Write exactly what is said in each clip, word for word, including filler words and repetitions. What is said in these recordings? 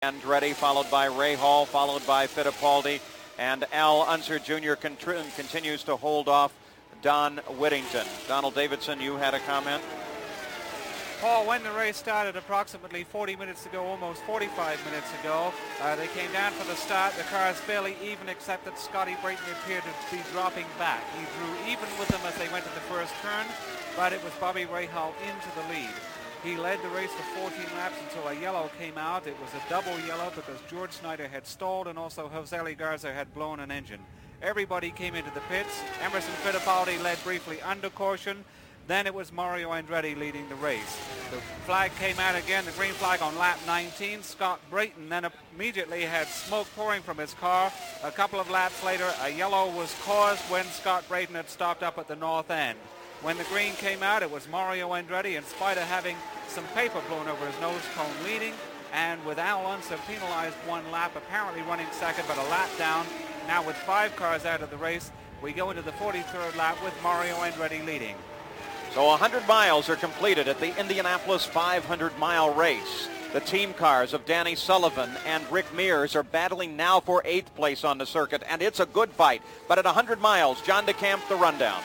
Andretti, followed by Ray Hall, followed by Fittipaldi, and Al Unser Junior Contr- continues to hold off Don Whittington. Donald Davidson, you had a comment? Paul, when the race started approximately forty minutes ago, almost forty-five minutes ago, uh, they came down for the start. The cars fairly even, except that Scotty Brayton appeared to be dropping back. He drew even with them as they went to the first turn, but it was Bobby Rahal into the lead. He led the race for fourteen laps until a yellow came out. It was a double yellow because George Snyder had stalled and also Jose Garza had blown an engine. Everybody came into the pits. Emerson Fittipaldi led briefly under caution. Then it was Mario Andretti leading the race. The flag came out again, the green flag on lap nineteen. Scott Brayton then immediately had smoke pouring from his car. A couple of laps later, a yellow was caused when Scott Brayton had stopped up at the north end. When the green came out, it was Mario Andretti, in spite of having some paper blown over his nose cone, leading, and with Al Unser penalized one lap, apparently running second, but a lap down. Now with five cars out of the race, we go into the forty-third lap with Mario Andretti leading. So one hundred miles are completed at the Indianapolis five hundred mile race. The team cars of Danny Sullivan and Rick Mears are battling now for eighth place on the circuit, and it's a good fight. But at one hundred miles, John DeCamp, the rundown.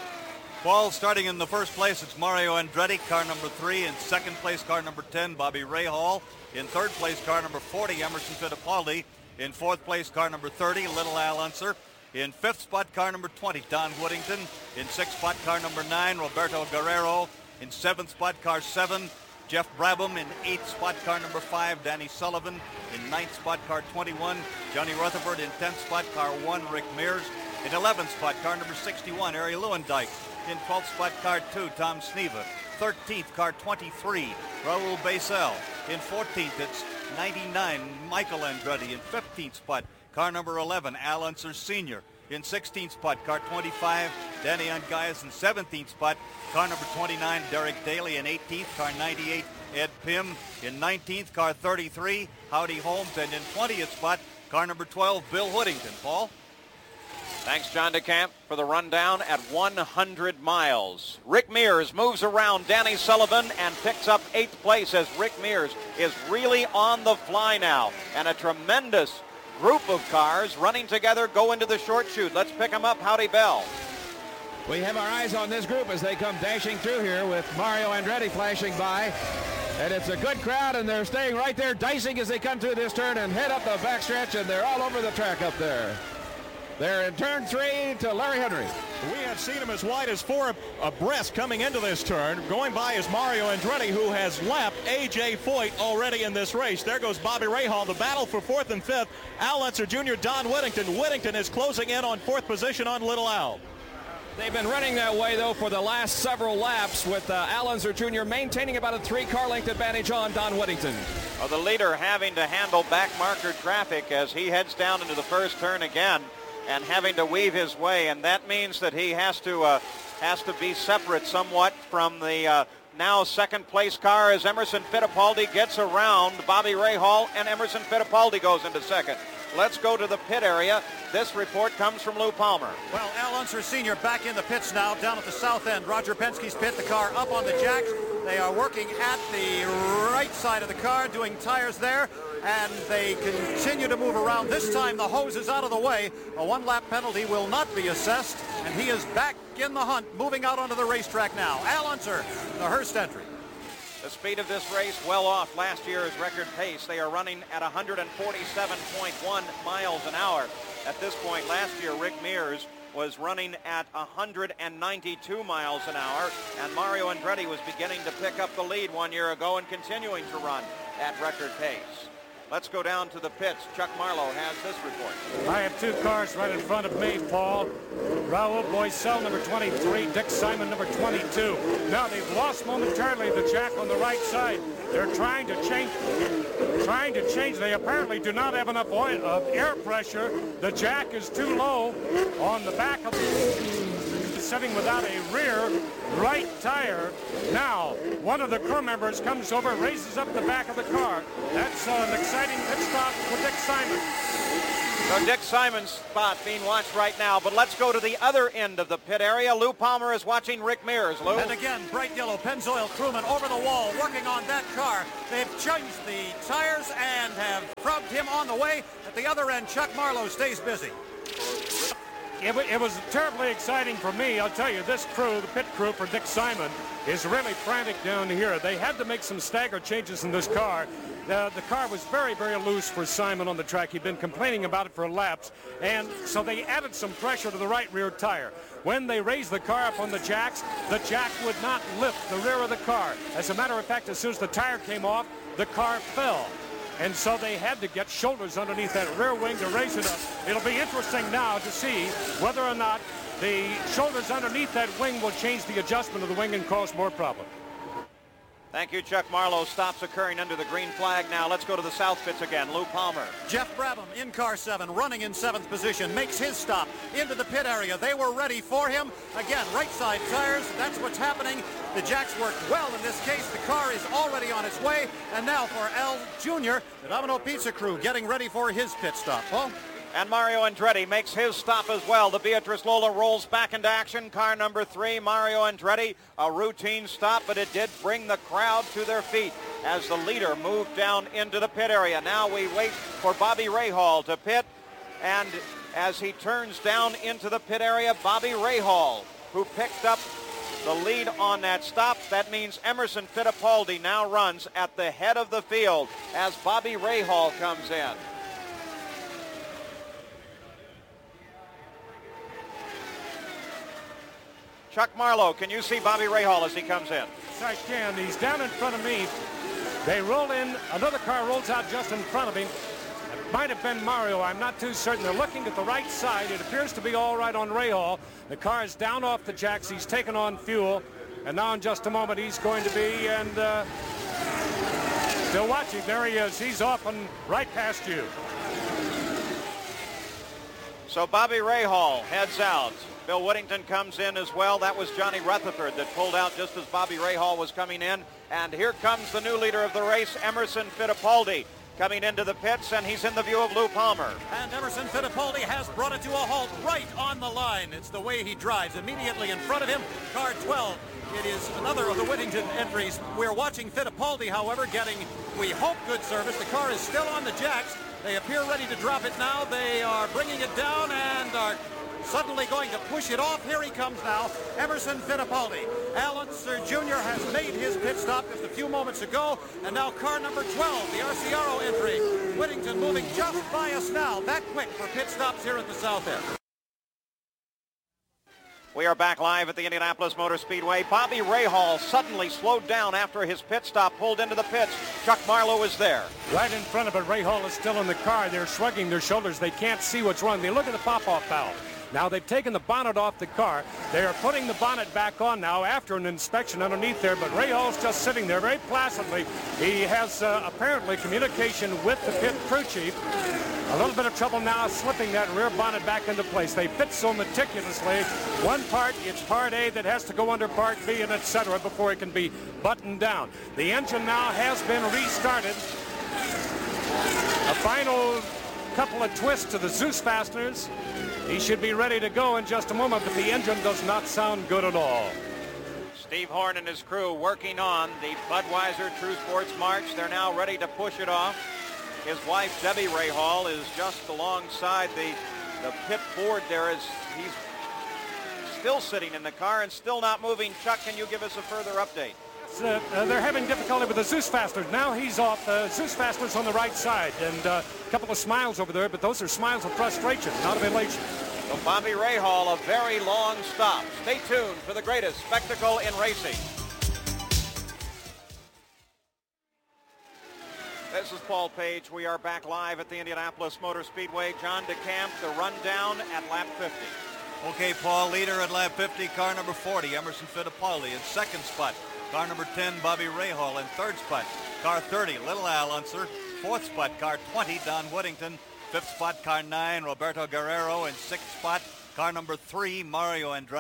Well, starting in the first place, it's Mario Andretti, car number three. In second place, car number ten, Bobby Rahal. In third place, car number forty, Emerson Fittipaldi. In fourth place, car number thirty, Little Al Unser. In fifth spot, car number twenty, Don Whittington. In sixth spot, car number nine, Roberto Guerrero. In seventh spot, car seven, Jeff Brabham. In eighth spot, car number five, Danny Sullivan. In ninth spot, car twenty-one, Johnny Rutherford. In tenth spot, car one, Rick Mears. In eleventh spot, car number sixty-one, Arie Lewandijk. In twelfth spot, car two, Tom Sneva. thirteenth, car twenty-three, Raul Basel. In fourteenth, it's ninety-nine, Michael Andretti. In fifteenth spot, car number eleven, Al Unser Senior In sixteenth spot, car twenty-five, Danny Ungaias. In seventeenth spot, car number twenty-nine, Derek Daly. In eighteenth, car ninety-eight, Ed Pym. In nineteenth, car thirty-three, Howdy Holmes. And in twentieth spot, car number twelve, Bill Whittington. Paul? Thanks, John DeCamp, for the rundown at one hundred miles. Rick Mears moves around Danny Sullivan and picks up eighth place as Rick Mears is really on the fly now. And a tremendous group of cars running together go into the short chute. Let's pick them up. Howdy, Bell. We have our eyes on this group as they come dashing through here with Mario Andretti flashing by. And it's a good crowd, and they're staying right there, dicing as they come through this turn and head up the backstretch, and they're all over the track up there. They're in turn three to Larry Henry. We had seen him as wide as four abreast coming into this turn. Going by is Mario Andretti, who has left A J Foyt already in this race. There goes Bobby Rahal. The battle for fourth and fifth. Al Unser Junior, Don Whittington. Whittington is closing in on fourth position on Little Al. They've been running that way, though, for the last several laps, with uh, Al Unser Junior maintaining about a three-car length advantage on Don Whittington. Well, the leader having to handle back marker traffic as he heads down into the first turn again, and having to weave his way, and that means that he has to uh, has to be separate somewhat from the uh, now second place car as Emerson Fittipaldi gets around Bobby Rahal, and Emerson Fittipaldi goes into second. Let's go to the pit area. This report comes from Lou Palmer. Well, Al Unser Senior back in the pits now, down at the south end. Roger Penske's pit, the car up on the jacks. They are working at the right side of the car, doing tires there, and they continue to move around. This time the hose is out of the way. A one-lap penalty will not be assessed, and he is back in the hunt, moving out onto the racetrack now. Al Unser, the Hearst entry. The speed of this race well off last year's record pace. They are running at one hundred forty-seven point one miles an hour. At this point last year, Rick Mears was running at one hundred ninety-two miles an hour, and Mario Andretti was beginning to pick up the lead one year ago and continuing to run at record pace. Let's go down to the pits. Chuck Marlowe has this report. I have two cars right in front of me, Paul. Raul Boisel, number twenty-three. Dick Simon, number twenty-two. Now they've lost momentarily the jack on the right side. They're trying to change. Trying to change. They apparently do not have enough oil, of air pressure. The jack is too low on the back of the sitting without a rear right tire. Now, one of the crew members comes over, raises up the back of the car. That's uh, an exciting pit stop for Dick Simon. So Dick Simon's spot being watched right now, but let's go to the other end of the pit area. Lou Palmer is watching Rick Mears. Lou? And again, bright yellow Pennzoil crewmen over the wall working on that car. They've changed the tires and have rubbed him on the way. At the other end, Chuck Marlowe stays busy. It, it was terribly exciting for me. I'll tell you, this crew, the pit crew for Dick Simon, is really frantic down here. They had to make some stagger changes in this car. The, the car was very, very loose for Simon on the track. He'd been complaining about it for laps, and so they added some pressure to the right rear tire. When they raised the car up on the jacks, the jack would not lift the rear of the car. As a matter of fact, as soon as the tire came off, the car fell. And so they had to get shoulders underneath that rear wing to raise it up. It'll be interesting now to see whether or not the shoulders underneath that wing will change the adjustment of the wing and cause more problems. Thank you, Chuck Marlowe. Stops occurring under the green flag now. Let's go to the south pits again. Lou Palmer. Jeff Brabham in car seven, running in seventh position, makes his stop into the pit area. They were ready for him. Again, right side tires. That's what's happening. The jacks worked well in this case. The car is already on its way. And now for Al Junior, the Domino Pizza crew, getting ready for his pit stop. Paul? And Mario Andretti makes his stop as well. The Beatrice Lola rolls back into action. Car number three, Mario Andretti, a routine stop, but it did bring the crowd to their feet as the leader moved down into the pit area. Now we wait for Bobby Rahal to pit, and as he turns down into the pit area, Bobby Rahal, who picked up the lead on that stop. That means Emerson Fittipaldi now runs at the head of the field as Bobby Rahal comes in. Chuck Marlowe, can you see Bobby Rahal as he comes in? Yes, I can. He's down in front of me. They roll in. Another car rolls out just in front of him. It might have been Mario. I'm not too certain. They're looking at the right side. It appears to be all right on Rahal. The car is down off the jacks. He's taken on fuel. And now in just a moment he's going to be, and uh, still watching. There he is. He's off and right past you. So Bobby Rahal heads out. Bill Whittington comes in as well. That was Johnny Rutherford that pulled out just as Bobby Rahal was coming in. And here comes the new leader of the race, Emerson Fittipaldi, coming into the pits, and he's in the view of Lou Palmer. And Emerson Fittipaldi has brought it to a halt right on the line. It's the way he drives. Immediately in front of him, car twelve. It is another of the Whittington entries. We're watching Fittipaldi, however, getting, we hope, good service. The car is still on the jacks. They appear ready to drop it now. They are bringing it down and are suddenly going to push it off. Here he comes now, Emerson Fittipaldi. Al Unser Junior has made his pit stop just a few moments ago, and now car number twelve, the Arciaro entry. Whittington moving just by us now, that quick for pit stops here at the south end. We are back live at the Indianapolis Motor Speedway. Bobby Rahal suddenly slowed down after his pit stop, pulled into the pits. Chuck Marlowe is there. Right in front of it, Rahal is still in the car. They're shrugging their shoulders. They can't see what's wrong. They look at the pop-off valve. Now they've taken the bonnet off the car. They are putting the bonnet back on now after an inspection underneath there, but Rahal's just sitting there very placidly. He has uh, apparently communication with the pit crew chief. A little bit of trouble now slipping that rear bonnet back into place. They fit so meticulously. One part, it's part A that has to go under part B and et cetera before it can be buttoned down. The engine now has been restarted. A final couple of twists to the Zeus fasteners. He should be ready to go in just a moment, but the engine does not sound good at all. Steve Horn and his crew working on the Budweiser True Sports March. They're now ready to push it off. His wife, Debbie Rahal, is just alongside the, the pit board there. As he's still sitting in the car and still not moving. Chuck, can you give us a further update? Uh, uh, they're having difficulty with the Zeus fasteners. Now he's off. Uh, Zeus fasteners on the right side, and uh, a couple of smiles over there, but those are smiles of frustration, not of elation. So Bobby Rahal, a very long stop. Stay tuned for the greatest spectacle in racing. This is Paul Page. We are back live at the Indianapolis Motor Speedway. John DeCamp, the rundown at lap fifty. Okay, Paul, leader at lap fifty, car number forty, Emerson Fittipaldi. In second spot, car number ten, Bobby Rahal. In third spot, car thirty, Little Al Unser. Fourth spot, car twenty, Don Whittington. Fifth spot, car nine, Roberto Guerrero. In sixth spot, car number three, Mario Andretti.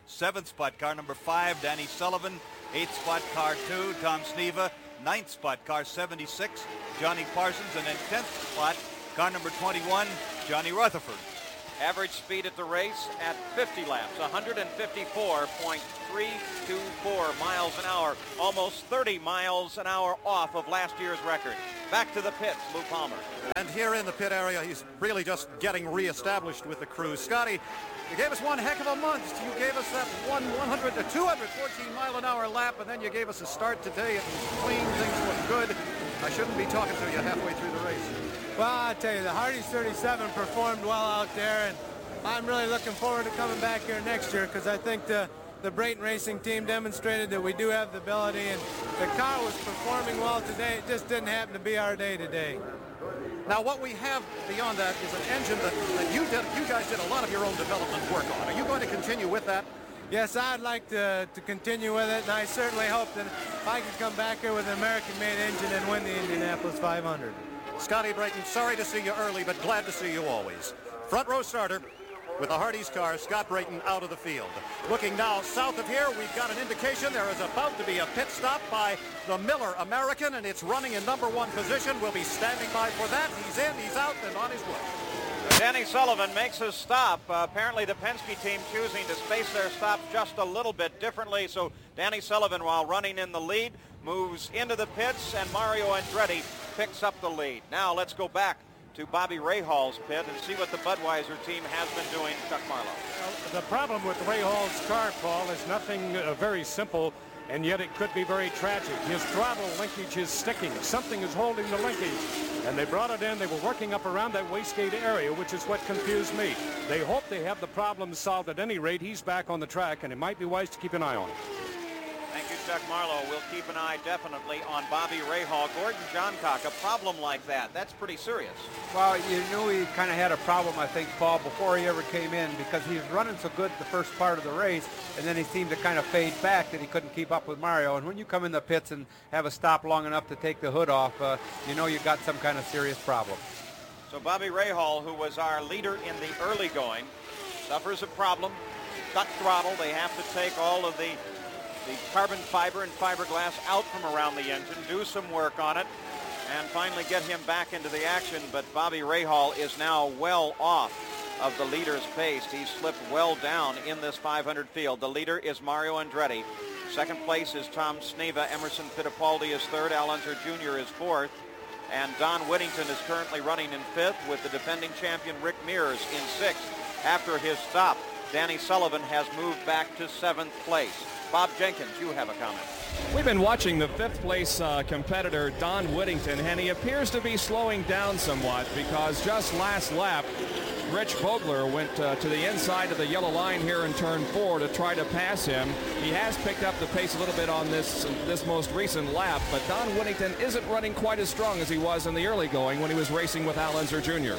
Seventh spot, car number five, Danny Sullivan. Eighth spot, car two, Tom Sneva. Ninth spot, car seventy-six, Johnny Parsons. And then tenth spot, car number twenty-one, Johnny Rutherford. Average speed at the race at fifty laps, one fifty-four point three two four miles an hour, almost thirty miles an hour off of last year's record. Back to the pits, Lou Palmer. And here in the pit area, he's really just getting reestablished with the crew. Scotty, you gave us one heck of a month. You gave us that one hundred to two fourteen mile an hour lap, and then you gave us a start today. It was clean, things looked good. I shouldn't be talking to you halfway through the race. Well, I tell you, the Hardee's thirty-seven performed well out there, and I'm really looking forward to coming back here next year because I think the, the Brayton Racing team demonstrated that we do have the ability, and the car was performing well today. It just didn't happen to be our day today. Now, what we have beyond that is an engine that, that you did. You guys did a lot of your own development work on. Are you going to continue with that? Yes, I'd like to, to continue with it, and I certainly hope that I can come back here with an American-made engine and win the Indianapolis five hundred. Scotty Brayton, sorry to see you early, but glad to see you always. Front row starter with the Hardee's car, Scott Brayton out of the field. Looking now south of here, we've got an indication there is about to be a pit stop by the Miller American, and it's running in number one position. We'll be standing by for that. He's in, he's out, and on his way. Danny Sullivan makes his stop. Uh, apparently the Penske team choosing to space their stops just a little bit differently. So Danny Sullivan, while running in the lead, moves into the pits, and Mario Andretti picks up the lead. Now let's go back to Bobby Rahall's pit and see what the Budweiser team has been doing. Chuck Marlowe. Well, the problem with Rahall's car, Paul, is nothing uh, very simple, and yet it could be very tragic. His throttle linkage is sticking. Something is holding the linkage. And they brought it in. They were working up around that wastegate area, which is what confused me. They hope they have the problem solved. At any rate, he's back on the track, and it might be wise to keep an eye on him. Thank you, Chuck Marlowe. We'll keep an eye definitely on Bobby Rahal. Gordon Johncock, a problem like that, that's pretty serious. Well, you knew he kind of had a problem, I think, Paul, before he ever came in, because he was running so good the first part of the race, and then he seemed to kind of fade back that he couldn't keep up with Mario. And when you come in the pits and have a stop long enough to take the hood off, uh, you know you've got some kind of serious problem. So Bobby Rahal, who was our leader in the early going, suffers a problem. Stuck throttle. They have to take all of the the carbon fiber and fiberglass out from around the engine, do some work on it, and finally get him back into the action. But Bobby Rahal is now well off of the leader's pace. He's slipped well down in this five hundred field. The leader is Mario Andretti. Second place is Tom Sneva. Emerson Fittipaldi is third. Al Unser Junior is fourth. And Don Whittington is currently running in fifth, with the defending champion Rick Mears in sixth. After his stop, Danny Sullivan has moved back to seventh place. Bob Jenkins, you have a comment. We've been watching the fifth place uh, competitor, Don Whittington, and he appears to be slowing down somewhat, because just last lap, Rich Vogler went uh, to the inside of the yellow line here in turn four to try to pass him. He has picked up the pace a little bit on this this most recent lap, but Don Whittington isn't running quite as strong as he was in the early going when he was racing with Al Unser Junior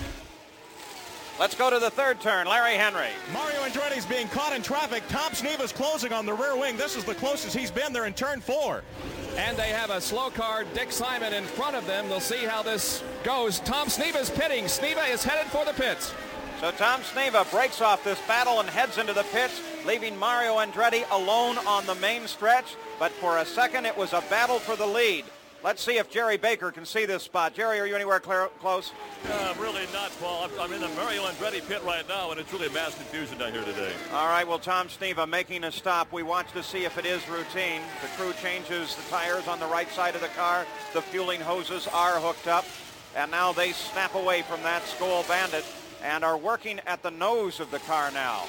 Let's go to the third turn. Larry Henry. Mario Andretti's being caught in traffic. Tom Sneva's closing on the rear wing. This is the closest he's been there in turn four. And they have a slow car, Dick Simon, in front of them. They'll see how this goes. Tom Sneva's pitting. Sneva is headed for the pits. So Tom Sneva breaks off this battle and heads into the pits, leaving Mario Andretti alone on the main stretch. But for a second, it was a battle for the lead. Let's see if Jerry Baker can see this spot. Jerry, are you anywhere clear, close? Uh, really not, Paul. I'm, I'm in the Mario Andretti pit right now, and it's really mass confusion down here today. All right, well, Tom Sneva making a stop. We watch to see if it is routine. The crew changes the tires on the right side of the car. The fueling hoses are hooked up, and now they snap away from that Skoal Bandit and are working at the nose of the car now,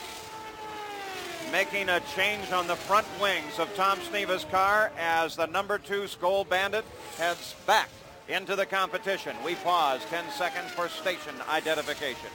making a change on the front wings of Tom Sneva's car as the number two Skoal Bandit heads back into the competition. We pause ten seconds for station identification.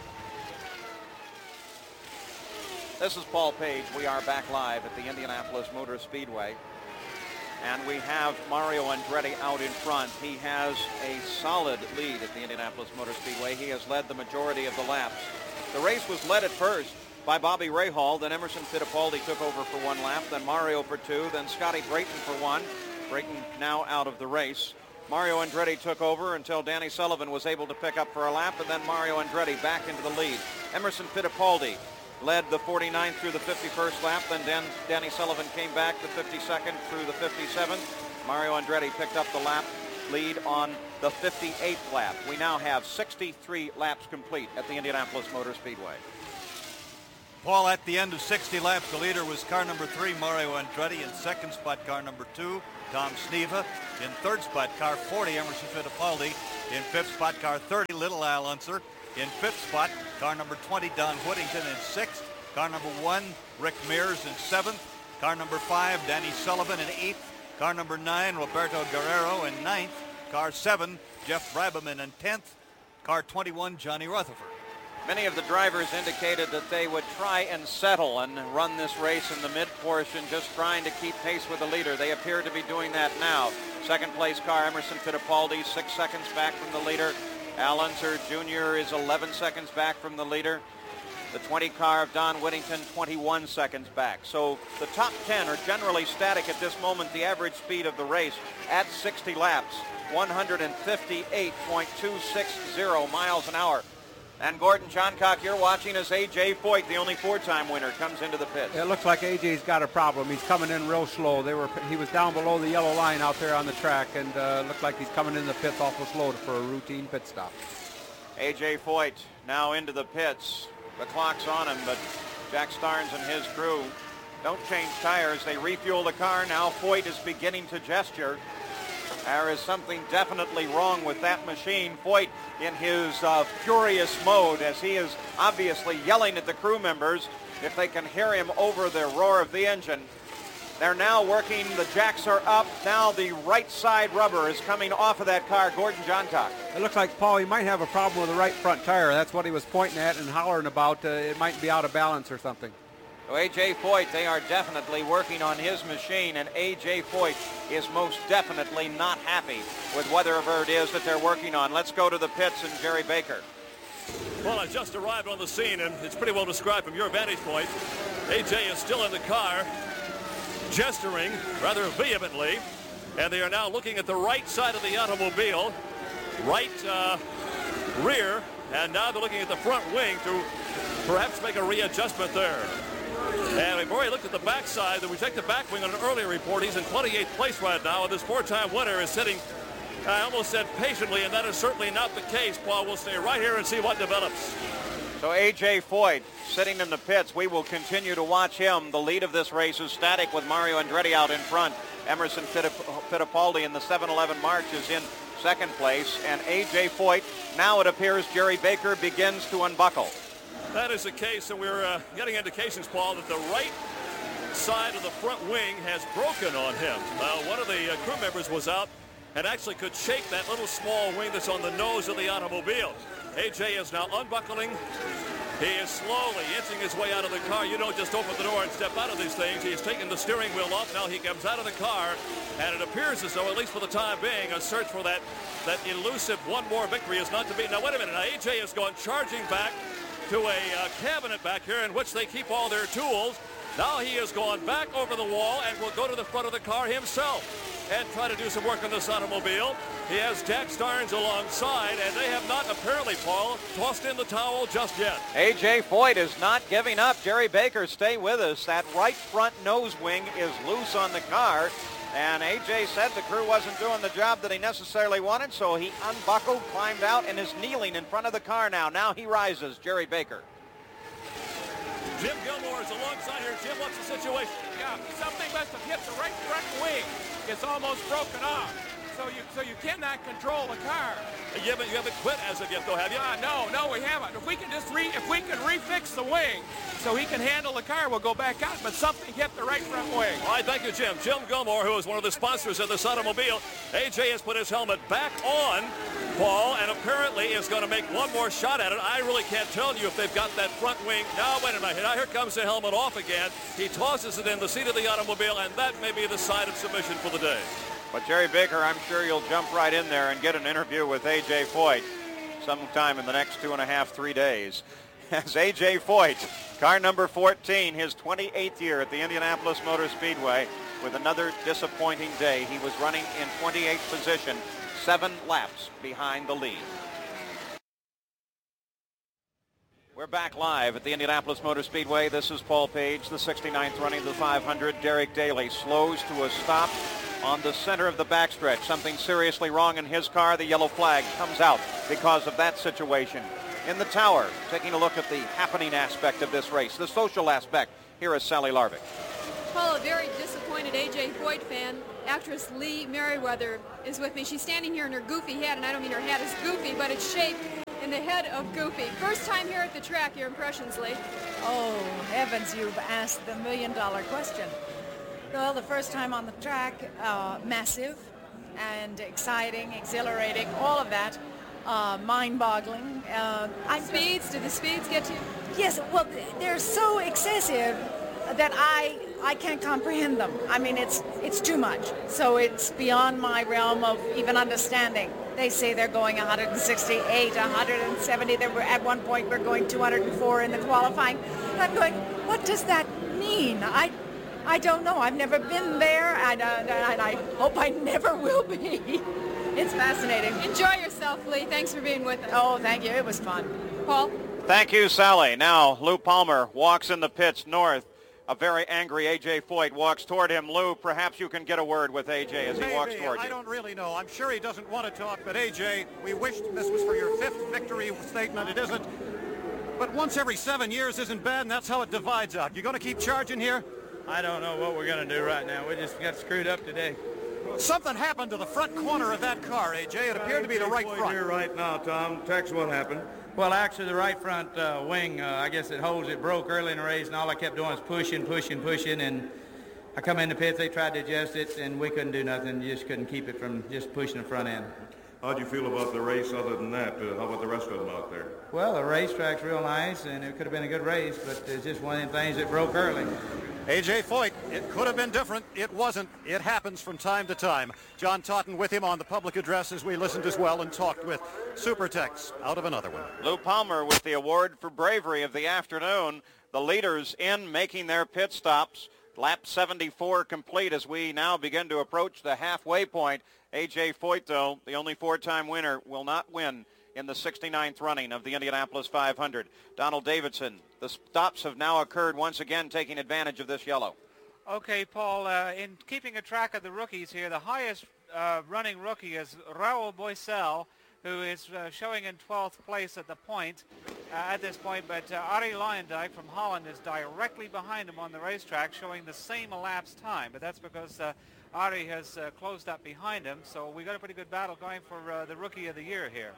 This is Paul Page. We are back live at the Indianapolis Motor Speedway, and we have Mario Andretti out in front. He has a solid lead at the Indianapolis Motor Speedway. He has led the majority of the laps. The race was led at first by Bobby Rahal, then Emerson Fittipaldi took over for one lap, then Mario for two, then Scotty Brayton for one. Brayton now out of the race. Mario Andretti took over until Danny Sullivan was able to pick up for a lap, and then Mario Andretti back into the lead. Emerson Fittipaldi led the forty-ninth through the fifty-first lap. Then Dan, Danny Sullivan came back the fifty-second through the fifty-seventh. Mario Andretti picked up the lap lead on the fifty-eighth lap. We now have sixty-three laps complete at the Indianapolis Motor Speedway. Paul, at the end of sixty laps, the leader was car number three, Mario Andretti. In second spot, car number two, Tom Sneva. In third spot, car forty, Emerson Fittipaldi. In fifth spot, car thirty, Little Al Unser. In fifth spot, car number twenty, Don Whittington. In sixth, car number one, Rick Mears. In seventh, car number five, Danny Sullivan. In eighth, car number nine, Roberto Guerrero. In ninth, car seven, Jeff Brabeman. In tenth, car twenty-one, Johnny Rutherford. Many of the drivers indicated that they would try and settle and run this race in the mid portion, just trying to keep pace with the leader. They appear to be doing that now. Second place car, Emerson Fittipaldi, six seconds back from the leader. Al Unser Junior is eleven seconds back from the leader. The twenty car of Don Whittington, twenty-one seconds back. So the top ten are generally static at this moment. The average speed of the race at sixty laps, one fifty-eight point two six zero miles an hour. And Gordon Johncock, you're watching as A J Foyt, the only four-time winner, comes into the pits. It looks like A J's got a problem. He's coming in real slow. They were he was down below the yellow line out there on the track, and uh, looked like he's coming in the pits awful slow for a routine pit stop. A J Foyt now into the pits. The clock's on him, but Jack Starnes and his crew don't change tires. They refuel the car. Now Foyt is beginning to gesture. There is something definitely wrong with that machine. Foyt in his uh, furious mode, as he is obviously yelling at the crew members if they can hear him over the roar of the engine. They're now working, the jacks are up. Now the right side rubber is coming off of that car. Gordon Johncock. It looks like, Paul, he might have a problem with the right front tire. That's what he was pointing at and hollering about. Uh, it might be out of balance or something. So A J Foyt, they are definitely working on his machine, and A J Foyt is most definitely not happy with whatever it is that they're working on. Let's go to the pits and Jerry Baker. Well, I just arrived on the scene, and it's pretty well described from your vantage point. A J is still in the car, gesturing rather vehemently, and they are now looking at the right side of the automobile, right uh, rear, and now they're looking at the front wing to perhaps make a readjustment there. And we've already looked at the backside. That we take the back wing on an earlier report. He's in twenty-eighth place right now, and this four-time winner is sitting, I almost said patiently, and that is certainly not the case. Paul, we'll stay right here and see what develops. So A J Foyt sitting in the pits. We will continue to watch him. The lead of this race is static with Mario Andretti out in front. Emerson Fittipaldi in the seven eleven March is in second place. And A J Foyt, now it appears Jerry Baker begins to unbuckle. That is the case, and we're uh, getting indications, Paul, that the right side of the front wing has broken on him. Uh, one of the uh, crew members was out and actually could shake that little small wing that's on the nose of the automobile. A J is now unbuckling. He is slowly inching his way out of the car. You don't just open the door and step out of these things. He's taken the steering wheel off. Now he comes out of the car, and it appears as though, at least for the time being, a search for that, that elusive one more victory is not to be. Now, wait a minute. Now, A J has gone charging back to a uh, cabinet back here in which they keep all their tools. Now he has gone back over the wall and will go to the front of the car himself and try to do some work on this automobile. He has Jack Starnes alongside, and they have not apparently, Paul, tossed in the towel just yet. A J Foyt is not giving up. Jerry Baker, stay with us. That right front nose wing is loose on the car. And A J said the crew wasn't doing the job that he necessarily wanted, so he unbuckled, climbed out, and is kneeling in front of the car now. Now he rises, Jerry Baker. Jim Gilmore is alongside here. Jim, what's the situation? Yeah, something must have hit the right front wing. It's almost broken off. So you so you cannot control the car. You haven't, you haven't quit as of yet, though, have you? Uh, no, no, we haven't. If we can just re, if we can refix the wing so he can handle the car, we'll go back out. But something hit the right front wing. All right, thank you, Jim. Jim Gilmore, who is one of the sponsors of this automobile. A J has put his helmet back on, Paul, and apparently is going to make one more shot at it. I really can't tell you if they've got that front wing. Now, wait a minute. Now, here comes the helmet off again. He tosses it in the seat of the automobile, and that may be the side of submission for the day. But Jerry Baker, I'm sure you'll jump right in there and get an interview with A J Foyt sometime in the next two and a half, three days. As A J Foyt, car number fourteen, his twenty-eighth year at the Indianapolis Motor Speedway, with another disappointing day. He was running in twenty-eighth position, seven laps behind the lead. We're back live at the Indianapolis Motor Speedway. This is Paul Page, the sixty-ninth running of the five hundred. Derek Daly slows to a stop on the center of the backstretch. Something seriously wrong in his car. The yellow flag comes out because of that situation. In the tower, taking a look at the happening aspect of this race, the social aspect. Here is Sally Larvick. Well, a very disappointed A J Foyt fan. Actress Lee Merriweather is with me. She's standing here in her goofy hat, and I don't mean her hat is goofy, but it's shaped in the head of Goofy. First time here at the track, your impressions, Lee? Oh, heavens, you've asked the million-dollar question. Well, the first time on the track, uh, massive and exciting, exhilarating, all of that, uh, mind-boggling. Uh, speeds, did the speeds get to you? Yes, well, they're so excessive that I I can't comprehend them. I mean, it's it's too much. So it's beyond my realm of even understanding. They say they're going one sixty-eight, one seventy. They were at one point we're going two oh four in the qualifying. And I'm going, what does that mean? I I don't know. I've never been there, and, uh, and I hope I never will be. It's fascinating. Enjoy yourself, Lee. Thanks for being with us. Oh, thank you. It was fun. Paul? Thank you, Sally. Now, Lou Palmer walks in the pits north. A very angry A J Foyt walks toward him. Lou, perhaps you can get a word with A J as he Maybe. walks toward you. I don't really know. I'm sure he doesn't want to talk, but A J, we wished this was for your fifth victory statement. It isn't. But once every seven years isn't bad, and that's how it divides out. You going to keep charging here? I don't know what we're going to do right now. We just got screwed up today. Something happened to the front corner of that car, A J. It appeared to be the right front. Here right now, Tom. Text what happened. Well, actually, the right front uh, wing, uh, I guess it holds, it broke early in the race, and all I kept doing was pushing, pushing, pushing, and I come in the pits, they tried to adjust it, and we couldn't do nothing. You just couldn't keep it from just pushing the front end. How'd you feel about the race other than that? Uh, how about the rest of them out there? Well, the racetrack's real nice, and it could have been a good race, but it's just one of them things that broke early. A J Foyt, it could have been different. It wasn't. It happens from time to time. John Totten with him on the public address as we listened as well and talked with Supertex out of another one. Lou Palmer with the award for bravery of the afternoon. The leaders in making their pit stops. Lap seventy-four complete as we now begin to approach the halfway point. A J Foyt, though, the only four-time winner, will not win in the sixty-ninth running of the Indianapolis five hundred. Donald Davidson, the stops have now occurred once again, taking advantage of this yellow. Okay, Paul, uh, in keeping a track of the rookies here, the highest uh, running rookie is Raul Boesel, who is uh, showing in twelfth place at the point, uh, at this point, but uh, Arie Luyendyk from Holland is directly behind him on the racetrack, showing the same elapsed time, but that's because uh, Arie has uh, closed up behind him, so we got a pretty good battle going for uh, the Rookie of the Year here.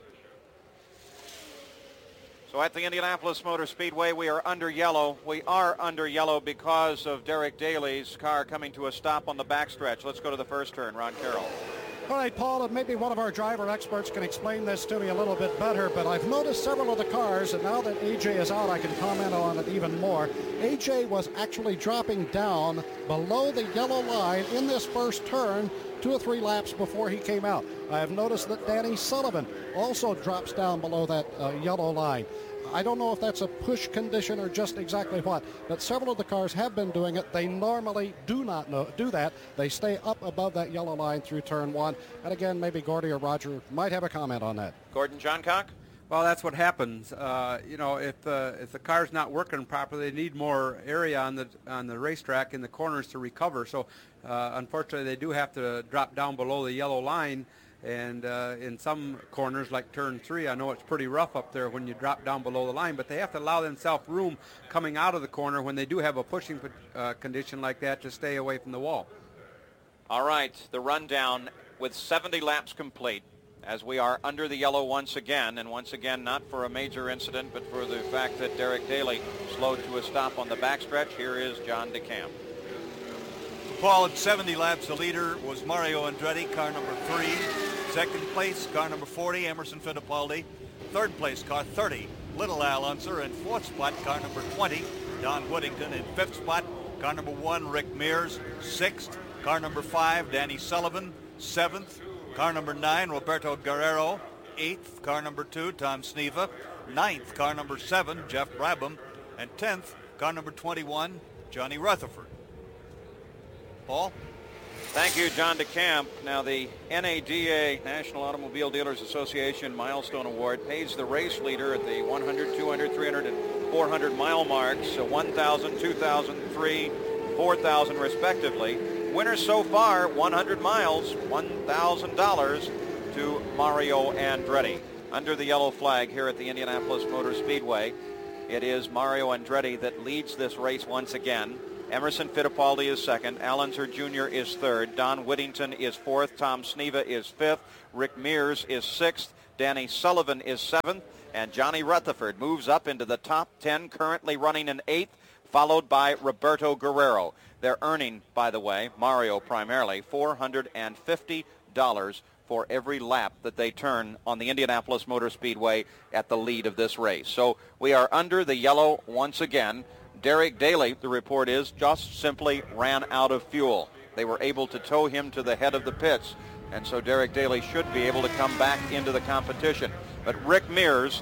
So at the Indianapolis Motor Speedway, we are under yellow. We are under yellow because of Derek Daly's car coming to a stop on the backstretch. Let's go to the first turn. Ron Carroll. All right, Paul, and maybe one of our driver experts can explain this to me a little bit better, but I've noticed several of the cars, and now that A J is out, I can comment on it even more. A J was actually dropping down below the yellow line in this first turn two or three laps before he came out. I have noticed that Danny Sullivan also drops down below that uh, yellow line. I don't know if that's a push condition or just exactly what, but several of the cars have been doing it. They normally do not know, do that. They stay up above that yellow line through turn one. And again, maybe Gordy or Roger might have a comment on that. Gordon Johncock? Well, that's what happens. Uh, you know, if uh, if the car's not working properly, they need more area on the on the racetrack in the corners to recover. So, uh, unfortunately, they do have to drop down below the yellow line. And uh, in some corners, like turn three, I know it's pretty rough up there when you drop down below the line, but they have to allow themselves room coming out of the corner when they do have a pushing uh, condition like that to stay away from the wall. All right, the rundown with seventy laps complete as we are under the yellow once again, and once again not for a major incident, but for the fact that Derek Daly slowed to a stop on the backstretch. Here is John DeCamp. Paul, at seventy laps, the leader was Mario Andretti, car number three. Second place, car number forty, Emerson Fittipaldi. Third place, car thirty, Little Al Unser. And fourth spot, car number twenty, Don Whittington. In fifth spot, car number one, Rick Mears. Sixth, car number five, Danny Sullivan. Seventh, car number nine, Roberto Guerrero. Eighth, car number two, Tom Sneva. Ninth, car number seven, Jeff Brabham. And tenth, car number twenty-one, Johnny Rutherford. Paul? Thank you, John DeCamp. Now, the N A D A, National Automobile Dealers Association Milestone Award, pays the race leader at the one hundred, two hundred, three hundred, and four hundred mile marks, so one thousand, two thousand, three, four thousand respectively. Winners so far, one hundred miles, one thousand dollars to Mario Andretti. Under the yellow flag here at the Indianapolis Motor Speedway, it is Mario Andretti that leads this race once again. Emerson Fittipaldi is second. Alonso Junior is third. Don Whittington is fourth. Tom Sneva is fifth. Rick Mears is sixth. Danny Sullivan is seventh. And Johnny Rutherford moves up into the top ten, currently running in eighth, followed by Roberto Guerrero. They're earning, by the way, Mario primarily, four hundred fifty dollars for every lap that they turn on the Indianapolis Motor Speedway at the lead of this race. So we are under the yellow once again. Derek Daly, the report is, just simply ran out of fuel. They were able to tow him to the head of the pits, and so Derek Daly should be able to come back into the competition. But Rick Mears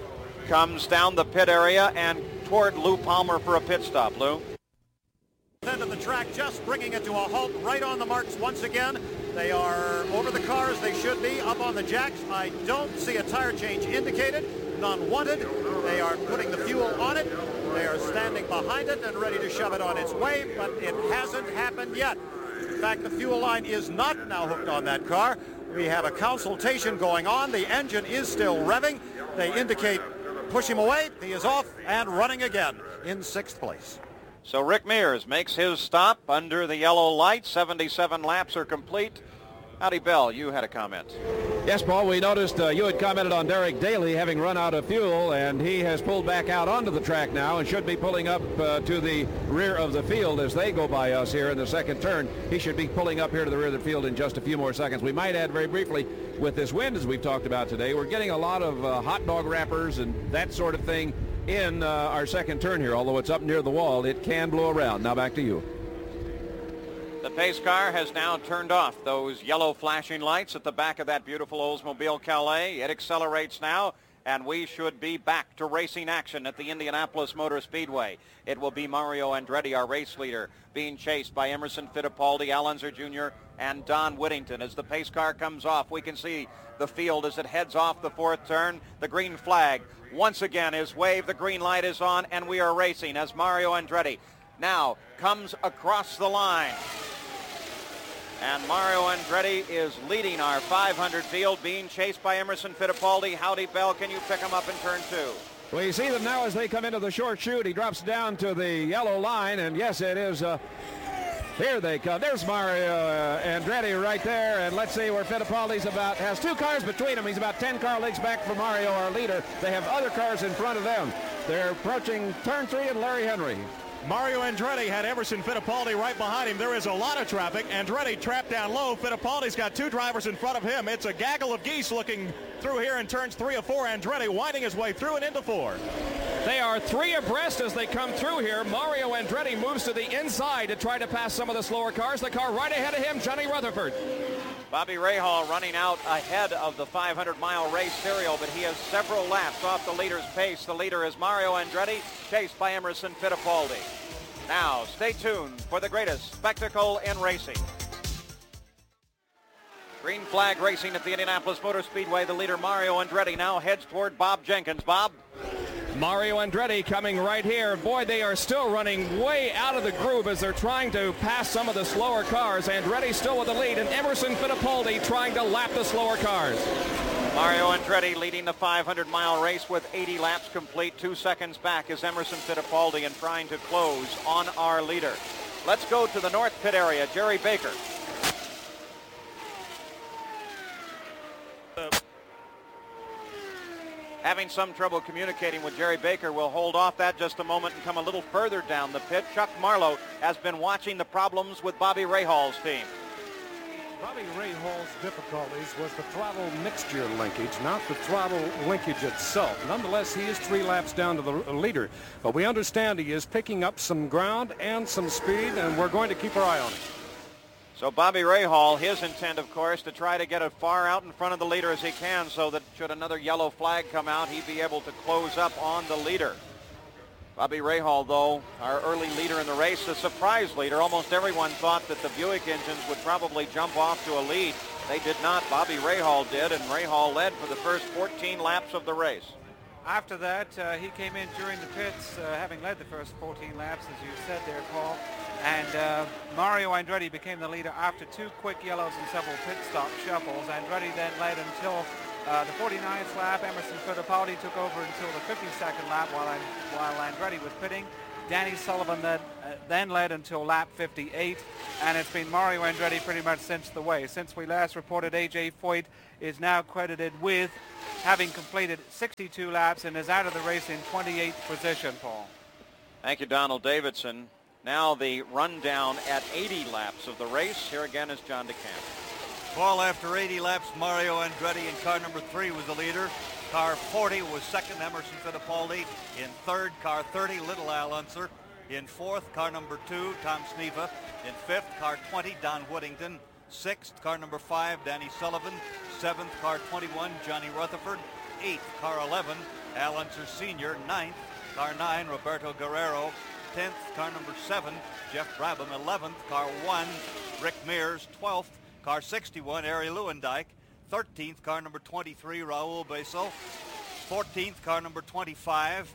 comes down the pit area and toward Lou Palmer for a pit stop. Lou? End of the track, just bringing it to a halt right on the marks once again. They are over the car as they should be, up on the jacks. I don't see a tire change indicated, none wanted. They are putting the fuel on it. They are standing behind it and ready to shove it on its way, but it hasn't happened yet. In fact, the fuel line is not now hooked on that car. We have a consultation going on. The engine is still revving. They indicate push him away. He is off and running again in sixth place. So Rick Mears makes his stop under the yellow light. seventy-seven laps are complete. Howdy, Bell, you had a comment. Yes, Paul, we noticed uh, you had commented on Derek Daly having run out of fuel, and he has pulled back out onto the track now and should be pulling up uh, to the rear of the field as they go by us here in the second turn. He should be pulling up here to the rear of the field in just a few more seconds. We might add very briefly, with this wind as we've talked about today, we're getting a lot of uh, hot dog wrappers and that sort of thing in uh, our second turn here. Although it's up near the wall, it can blow around. Now back to you. The pace car has now turned off those yellow flashing lights at the back of that beautiful Oldsmobile Calais. It accelerates now, and we should be back to racing action at the Indianapolis Motor Speedway. It will be Mario Andretti, our race leader, being chased by Emerson Fittipaldi, Alonso Junior, and Don Whittington. As the pace car comes off, we can see the field as it heads off the fourth turn. The green flag once again is waved. The green light is on, and we are racing as Mario Andretti now comes across the line. And Mario Andretti is leading our five hundred field, being chased by Emerson Fittipaldi. Howdy, Bell, can you pick him up in turn two? Well, you see them now as they come into the short chute. He drops down to the yellow line, and yes, it is... Uh, here they come. There's Mario uh, Andretti right there, and let's see where Fittipaldi's about, has two cars between them. He's about ten car lengths back from Mario, our leader. They have other cars in front of them. They're approaching turn three and Larry Henry. Mario Andretti had Emerson Fittipaldi right behind him. There is a lot of traffic. Andretti trapped down low. Fittipaldi's got two drivers in front of him. It's a gaggle of geese looking through here in turns three or four. Andretti winding his way through and into four. They are three abreast as they come through here. Mario Andretti moves to the inside to try to pass some of the slower cars. The car right ahead of him, Johnny Rutherford. Bobby Rahal running out ahead of the five hundred mile race serial, but he has several laps off the leader's pace. The leader is Mario Andretti, chased by Emerson Fittipaldi. Now, stay tuned for the greatest spectacle in racing. Green flag racing at the Indianapolis Motor Speedway. The leader, Mario Andretti, now heads toward Bob Jenkins. Bob? Mario Andretti coming right here. Boy, they are still running way out of the groove as they're trying to pass some of the slower cars. Andretti still with the lead, and Emerson Fittipaldi trying to lap the slower cars. Mario Andretti leading the five hundred mile race with eighty laps complete. Two seconds back is Emerson Fittipaldi and trying to close on our leader. Let's go to the north pit area. Jerry Baker. Having some trouble communicating with Jerry Baker. We'll hold off that just a moment and come a little further down the pit. Chuck Marlowe has been watching the problems with Bobby Rahal's team. Bobby Rahal's difficulties was the throttle mixture linkage, not the throttle linkage itself. Nonetheless, he is three laps down to the leader. But we understand he is picking up some ground and some speed, and we're going to keep our eye on him. So Bobby Rahal, his intent, of course, to try to get as far out in front of the leader as he can so that should another yellow flag come out, he'd be able to close up on the leader. Bobby Rahal, though, our early leader in the race, the surprise leader. Almost everyone thought that the Buick engines would probably jump off to a lead. They did not. Bobby Rahal did, and Rahal led for the first fourteen laps of the race. After that, uh, he came in during the pits, uh, having led the first fourteen laps, as you said there, Paul. And uh, Mario Andretti became the leader after two quick yellows and several pit stop shuffles. Andretti then led until uh, the forty-ninth lap. Emerson Fittipaldi took over until the fifty-second lap while, I, while Andretti was pitting. Danny Sullivan then, uh, then led until lap fifty-eight, and it's been Mario Andretti pretty much since the way. Since we last reported, A J Foyt is now credited with having completed sixty-two laps and is out of the race in twenty-eighth position, Paul. Thank you, Donald Davidson. Now the rundown at eighty laps of the race. Here again is John DeCamp. Paul, after eighty laps, Mario Andretti in car number three was the leader. Car forty was second, Emerson Fittipaldi. In third, car thirty, Little Al Unser. In fourth, car number two, Tom Sneva. In fifth, car twenty, Don Whittington. Sixth, car number five, Danny Sullivan. Seventh, car twenty-one, Johnny Rutherford. Eighth, car eleven, Al Unser Senior. Ninth, car nine, Roberto Guerrero. Tenth, car number seven, Jeff Brabham. Eleventh, car one, Rick Mears. Twelfth, car sixty-one, Ari Lewandike. Thirteenth, car number twenty-three, Raul Beso. Fourteenth, car number twenty-five,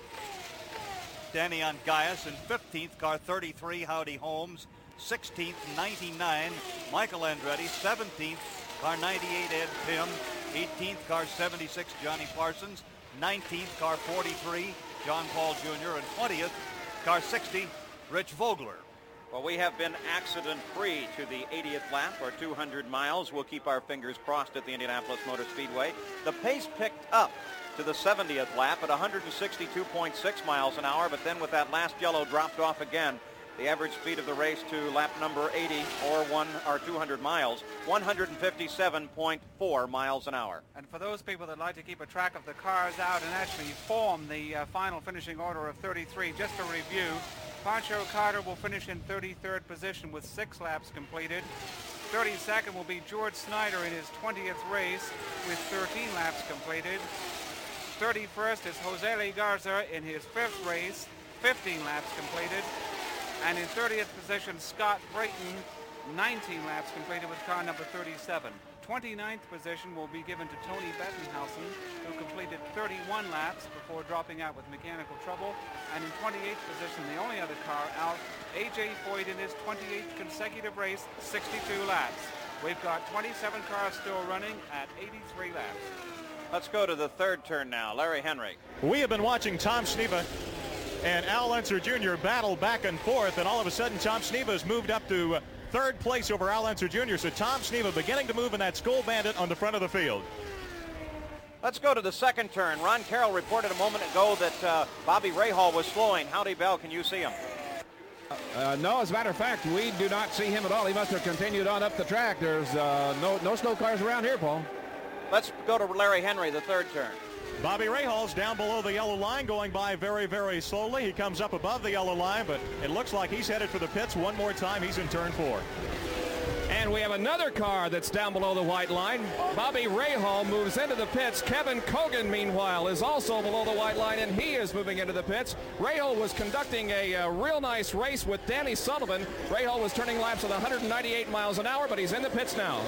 Danny Ongaias. And fifteenth, car thirty-three, Howdy Holmes. Sixteenth, ninety-nine, Michael Andretti. Seventeenth, car ninety-eight, Ed Pym. Eighteenth, car seventy-six, Johnny Parsons. Nineteenth, car forty-three, John Paul Junior And twentieth, car sixty, Rich Vogler. Well, we have been accident-free to the eightieth lap, or two hundred miles. We'll keep our fingers crossed at the Indianapolis Motor Speedway. The pace picked up to the seventieth lap at one sixty-two point six miles an hour, but then with that last yellow dropped off again. The average speed of the race to lap number eighty, or one or two hundred miles, one fifty-seven point four miles an hour. And for those people that like to keep a track of the cars out and actually form the uh, final finishing order of thirty-three, just to review, Pancho Carter will finish in thirty-third position with six laps completed. thirty-second will be George Snyder in his twentieth race with thirteen laps completed. thirty-first is Jose Le Garza in his fifth race, fifteen laps completed. And in thirtieth position, Scott Brayton, nineteen laps completed with car number thirty-seven. twenty-ninth position will be given to Tony Bettenhausen, who completed thirty-one laps before dropping out with mechanical trouble. And in twenty-eighth position, the only other car out, A J Foyt in his twenty-eighth consecutive race, sixty-two laps. We've got twenty-seven cars still running at eighty-three laps. Let's go to the third turn now. Larry Henry. We have been watching Tom Sneva and Al Unser Junior battle back and forth, and all of a sudden Tom Sneva has moved up to third place over Al Unser Junior So Tom Sneva beginning to move in that Skull Bandit on the front of the field. Let's go to the second turn. Ron Carroll reported a moment ago that uh, Bobby Rahal was slowing. Howdy, Bell, can you see him? Uh, no, as a matter of fact, we do not see him at all. He must have continued on up the track. There's uh, no, no slow cars around here, Paul. Let's go to Larry Henry, the third turn. Bobby Rahal's down below the yellow line, going by very, very slowly. He comes up above the yellow line, but it looks like he's headed for the pits one more time. He's in turn four. And we have another car that's down below the white line. Bobby Rahal moves into the pits. Kevin Kogan, meanwhile, is also below the white line, and he is moving into the pits. Rahal was conducting a, a real nice race with Danny Sullivan. Rahal was turning laps at one ninety-eight miles an hour, but he's in the pits now.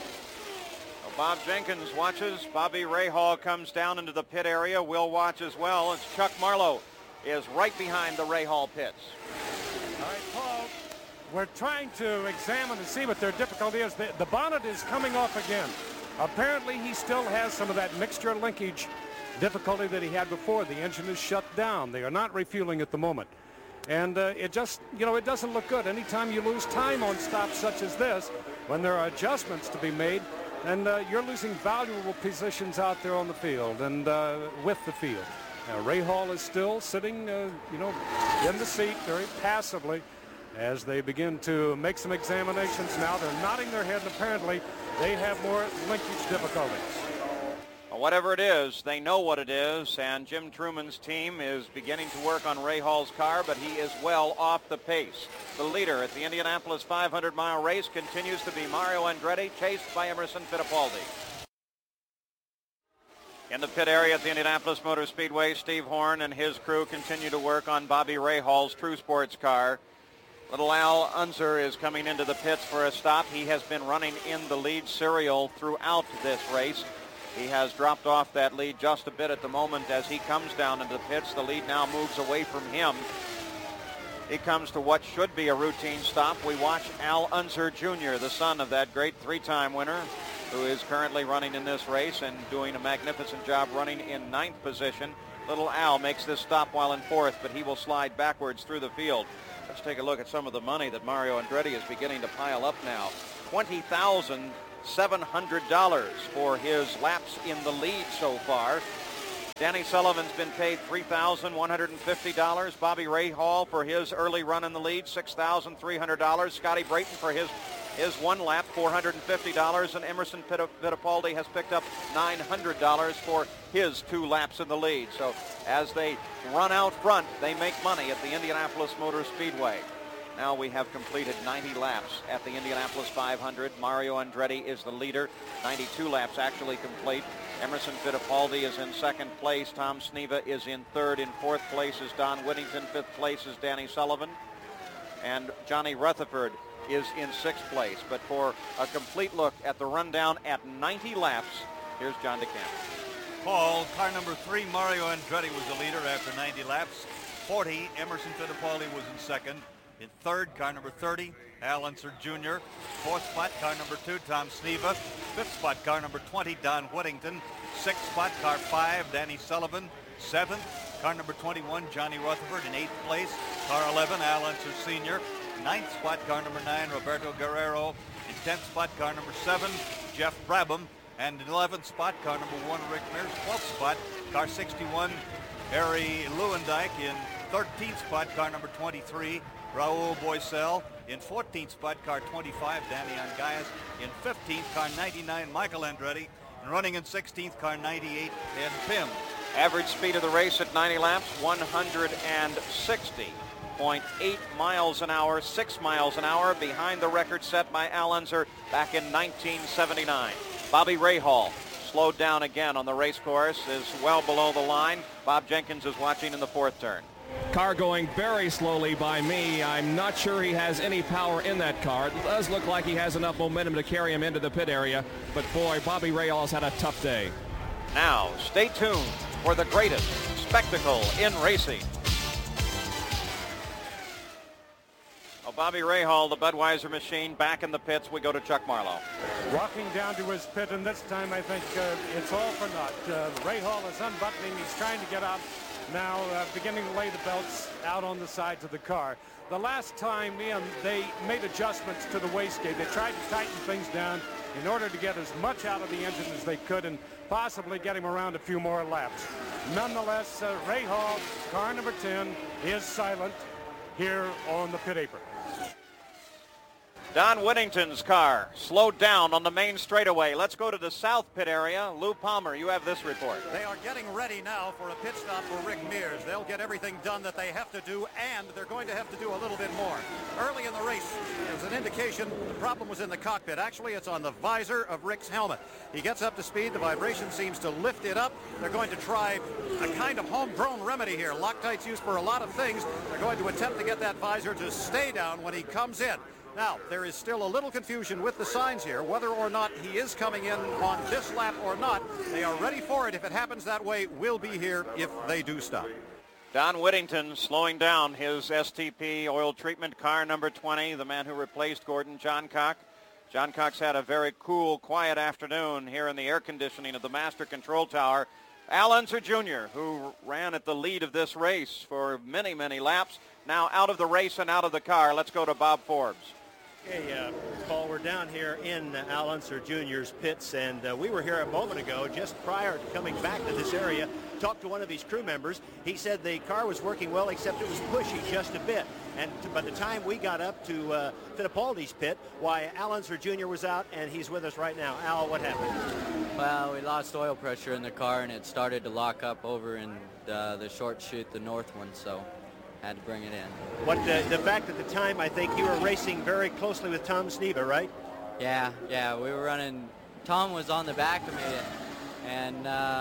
Bob Jenkins watches. Bobby Rahal comes down into the pit area. We'll watch as well. It's Chuck Marlowe is right behind the Rahal pits. All right, Paul, we're trying to examine and see what their difficulty is. The, the bonnet is coming off again. Apparently, he still has some of that mixture linkage difficulty that he had before. The engine is shut down. They are not refueling at the moment. And uh, it just, you know, it doesn't look good. Anytime you lose time on stops such as this, when there are adjustments to be made, and uh, you're losing valuable positions out there on the field and uh, with the field. Now, Rahal is still sitting, uh, you know, in the seat very passively as they begin to make some examinations now. They're nodding their head, and apparently they have more linkage difficulties. Well, whatever it is, they know what it is, and Jim Truman's team is beginning to work on Rahal's car, but he is well off the pace. The leader at the Indianapolis five hundred mile race continues to be Mario Andretti, chased by Emerson Fittipaldi. In the pit area at the Indianapolis Motor Speedway, Steve Horn and his crew continue to work on Bobby Rahall's True Sports car. Little Al Unser is coming into the pits for a stop. He has been running in the lead serial throughout this race. He has dropped off that lead just a bit at the moment as he comes down into the pits. The lead now moves away from him. He comes to what should be a routine stop. We watch Al Unser Junior, the son of that great three-time winner, who is currently running in this race and doing a magnificent job running in ninth position. Little Al makes this stop while in fourth, but he will slide backwards through the field. Let's take a look at some of the money that Mario Andretti is beginning to pile up now. twenty thousand seven hundred dollars for his laps in the lead so far. Danny Sullivan's been paid three thousand one hundred fifty dollars. Bobby Rahal for his early run in the lead, six thousand three hundred dollars. Scotty Brayton for his his one lap, four hundred fifty dollars. And Emerson Fittipaldi has picked up nine hundred dollars for his two laps in the lead. So as they run out front, they make money at the Indianapolis Motor Speedway. Now we have completed ninety laps at the Indianapolis five hundred. Mario Andretti is the leader. ninety-two laps actually complete. Emerson Fittipaldi is in second place. Tom Sneva is in third. In fourth place is Don Whittington. Fifth place is Danny Sullivan. And Johnny Rutherford is in sixth place. But for a complete look at the rundown at ninety laps, here's John DeCamp. Paul, car number three, Mario Andretti was the leader after ninety laps. forty, Emerson Fittipaldi was in second. In third, car number thirty, Al Unser Junior Fourth spot, car number two, Tom Sneva. Fifth spot, car number twenty, Don Whittington. Sixth spot, car five, Danny Sullivan. Seventh, car number twenty-one, Johnny Rutherford. In eighth place, car eleven, Al Unser Senior Ninth spot, car number nine, Roberto Guerrero. In tenth spot, car number seven, Jeff Brabham. And in eleventh spot, car number one, Rick Mears. twelfth spot, car sixty-one, Harry Lewandike. In thirteenth spot, car number twenty-three, Raul Boisel. In fourteenth spot, car twenty-five, Damian Gaius. In fifteenth, car ninety-nine, Michael Andretti. And running in sixteenth, car ninety-eight, Ed Pim. Average speed of the race at ninety laps, one hundred sixty point eight miles an hour, six miles an hour behind the record set by Al Unser back in nineteen seventy-nine. Bobby Rahal slowed down again on the race course, is well below the line. Bob Jenkins is watching in the fourth turn. Car going very slowly by me. I'm not sure he has any power in that car. It does look like he has enough momentum to carry him into the pit area. But boy, Bobby Rahal's had a tough day. Now, stay tuned for the greatest spectacle in racing. Well, Bobby Rahal, the Budweiser machine, back in the pits. We go to Chuck Marlowe. Walking down to his pit, and this time I think uh, it's all for naught. Uh, Rahal is unbuttoning. He's trying to get out. Now uh, beginning to lay the belts out on the sides of the car. The last time in, they made adjustments to the wastegate. They tried to tighten things down in order to get as much out of the engine as they could and possibly get him around a few more laps. Nonetheless, uh, Rahal, car number ten, is silent here on the pit apron. Don Whittington's car slowed down on the main straightaway. Let's go to the south pit area. Lou Palmer, you have this report. They are getting ready now for a pit stop for Rick Mears. They'll get everything done that they have to do, and they're going to have to do a little bit more. Early in the race, there's an indication the problem was in the cockpit. Actually, it's on the visor of Rick's helmet. He gets up to speed. The vibration seems to lift it up. They're going to try a kind of homegrown remedy here. Loctite's used for a lot of things. They're going to attempt to get that visor to stay down when he comes in. Now, there is still a little confusion with the signs here, whether or not he is coming in on this lap or not. They are ready for it. If it happens that way, we'll be here if they do stop. Don Whittington slowing down his S T P oil treatment car number twenty, the man who replaced Gordon Johncock. Johncock's had a very cool, quiet afternoon here in the air conditioning of the Master Control Tower. Al Unser Junior, who ran at the lead of this race for many, many laps, now out of the race and out of the car. Let's go to Bob Forbes. Hey, uh, Paul, we're down here in uh, Al Unser Junior's pits, and uh, we were here a moment ago, just prior to coming back to this area, talked to one of his crew members. He said the car was working well, except it was pushy just a bit. And t- by the time we got up to uh, Fittipaldi's pit, why, Al Unser Junior was out, and he's with us right now. Al, what happened? Well, we lost oil pressure in the car, and it started to lock up over in the, the short chute, the north one, so had to bring it in. What uh, the fact at the time, I think you were racing very closely with Tom Sneva, right? Yeah, yeah, we were running. Tom was on the back of me, and uh,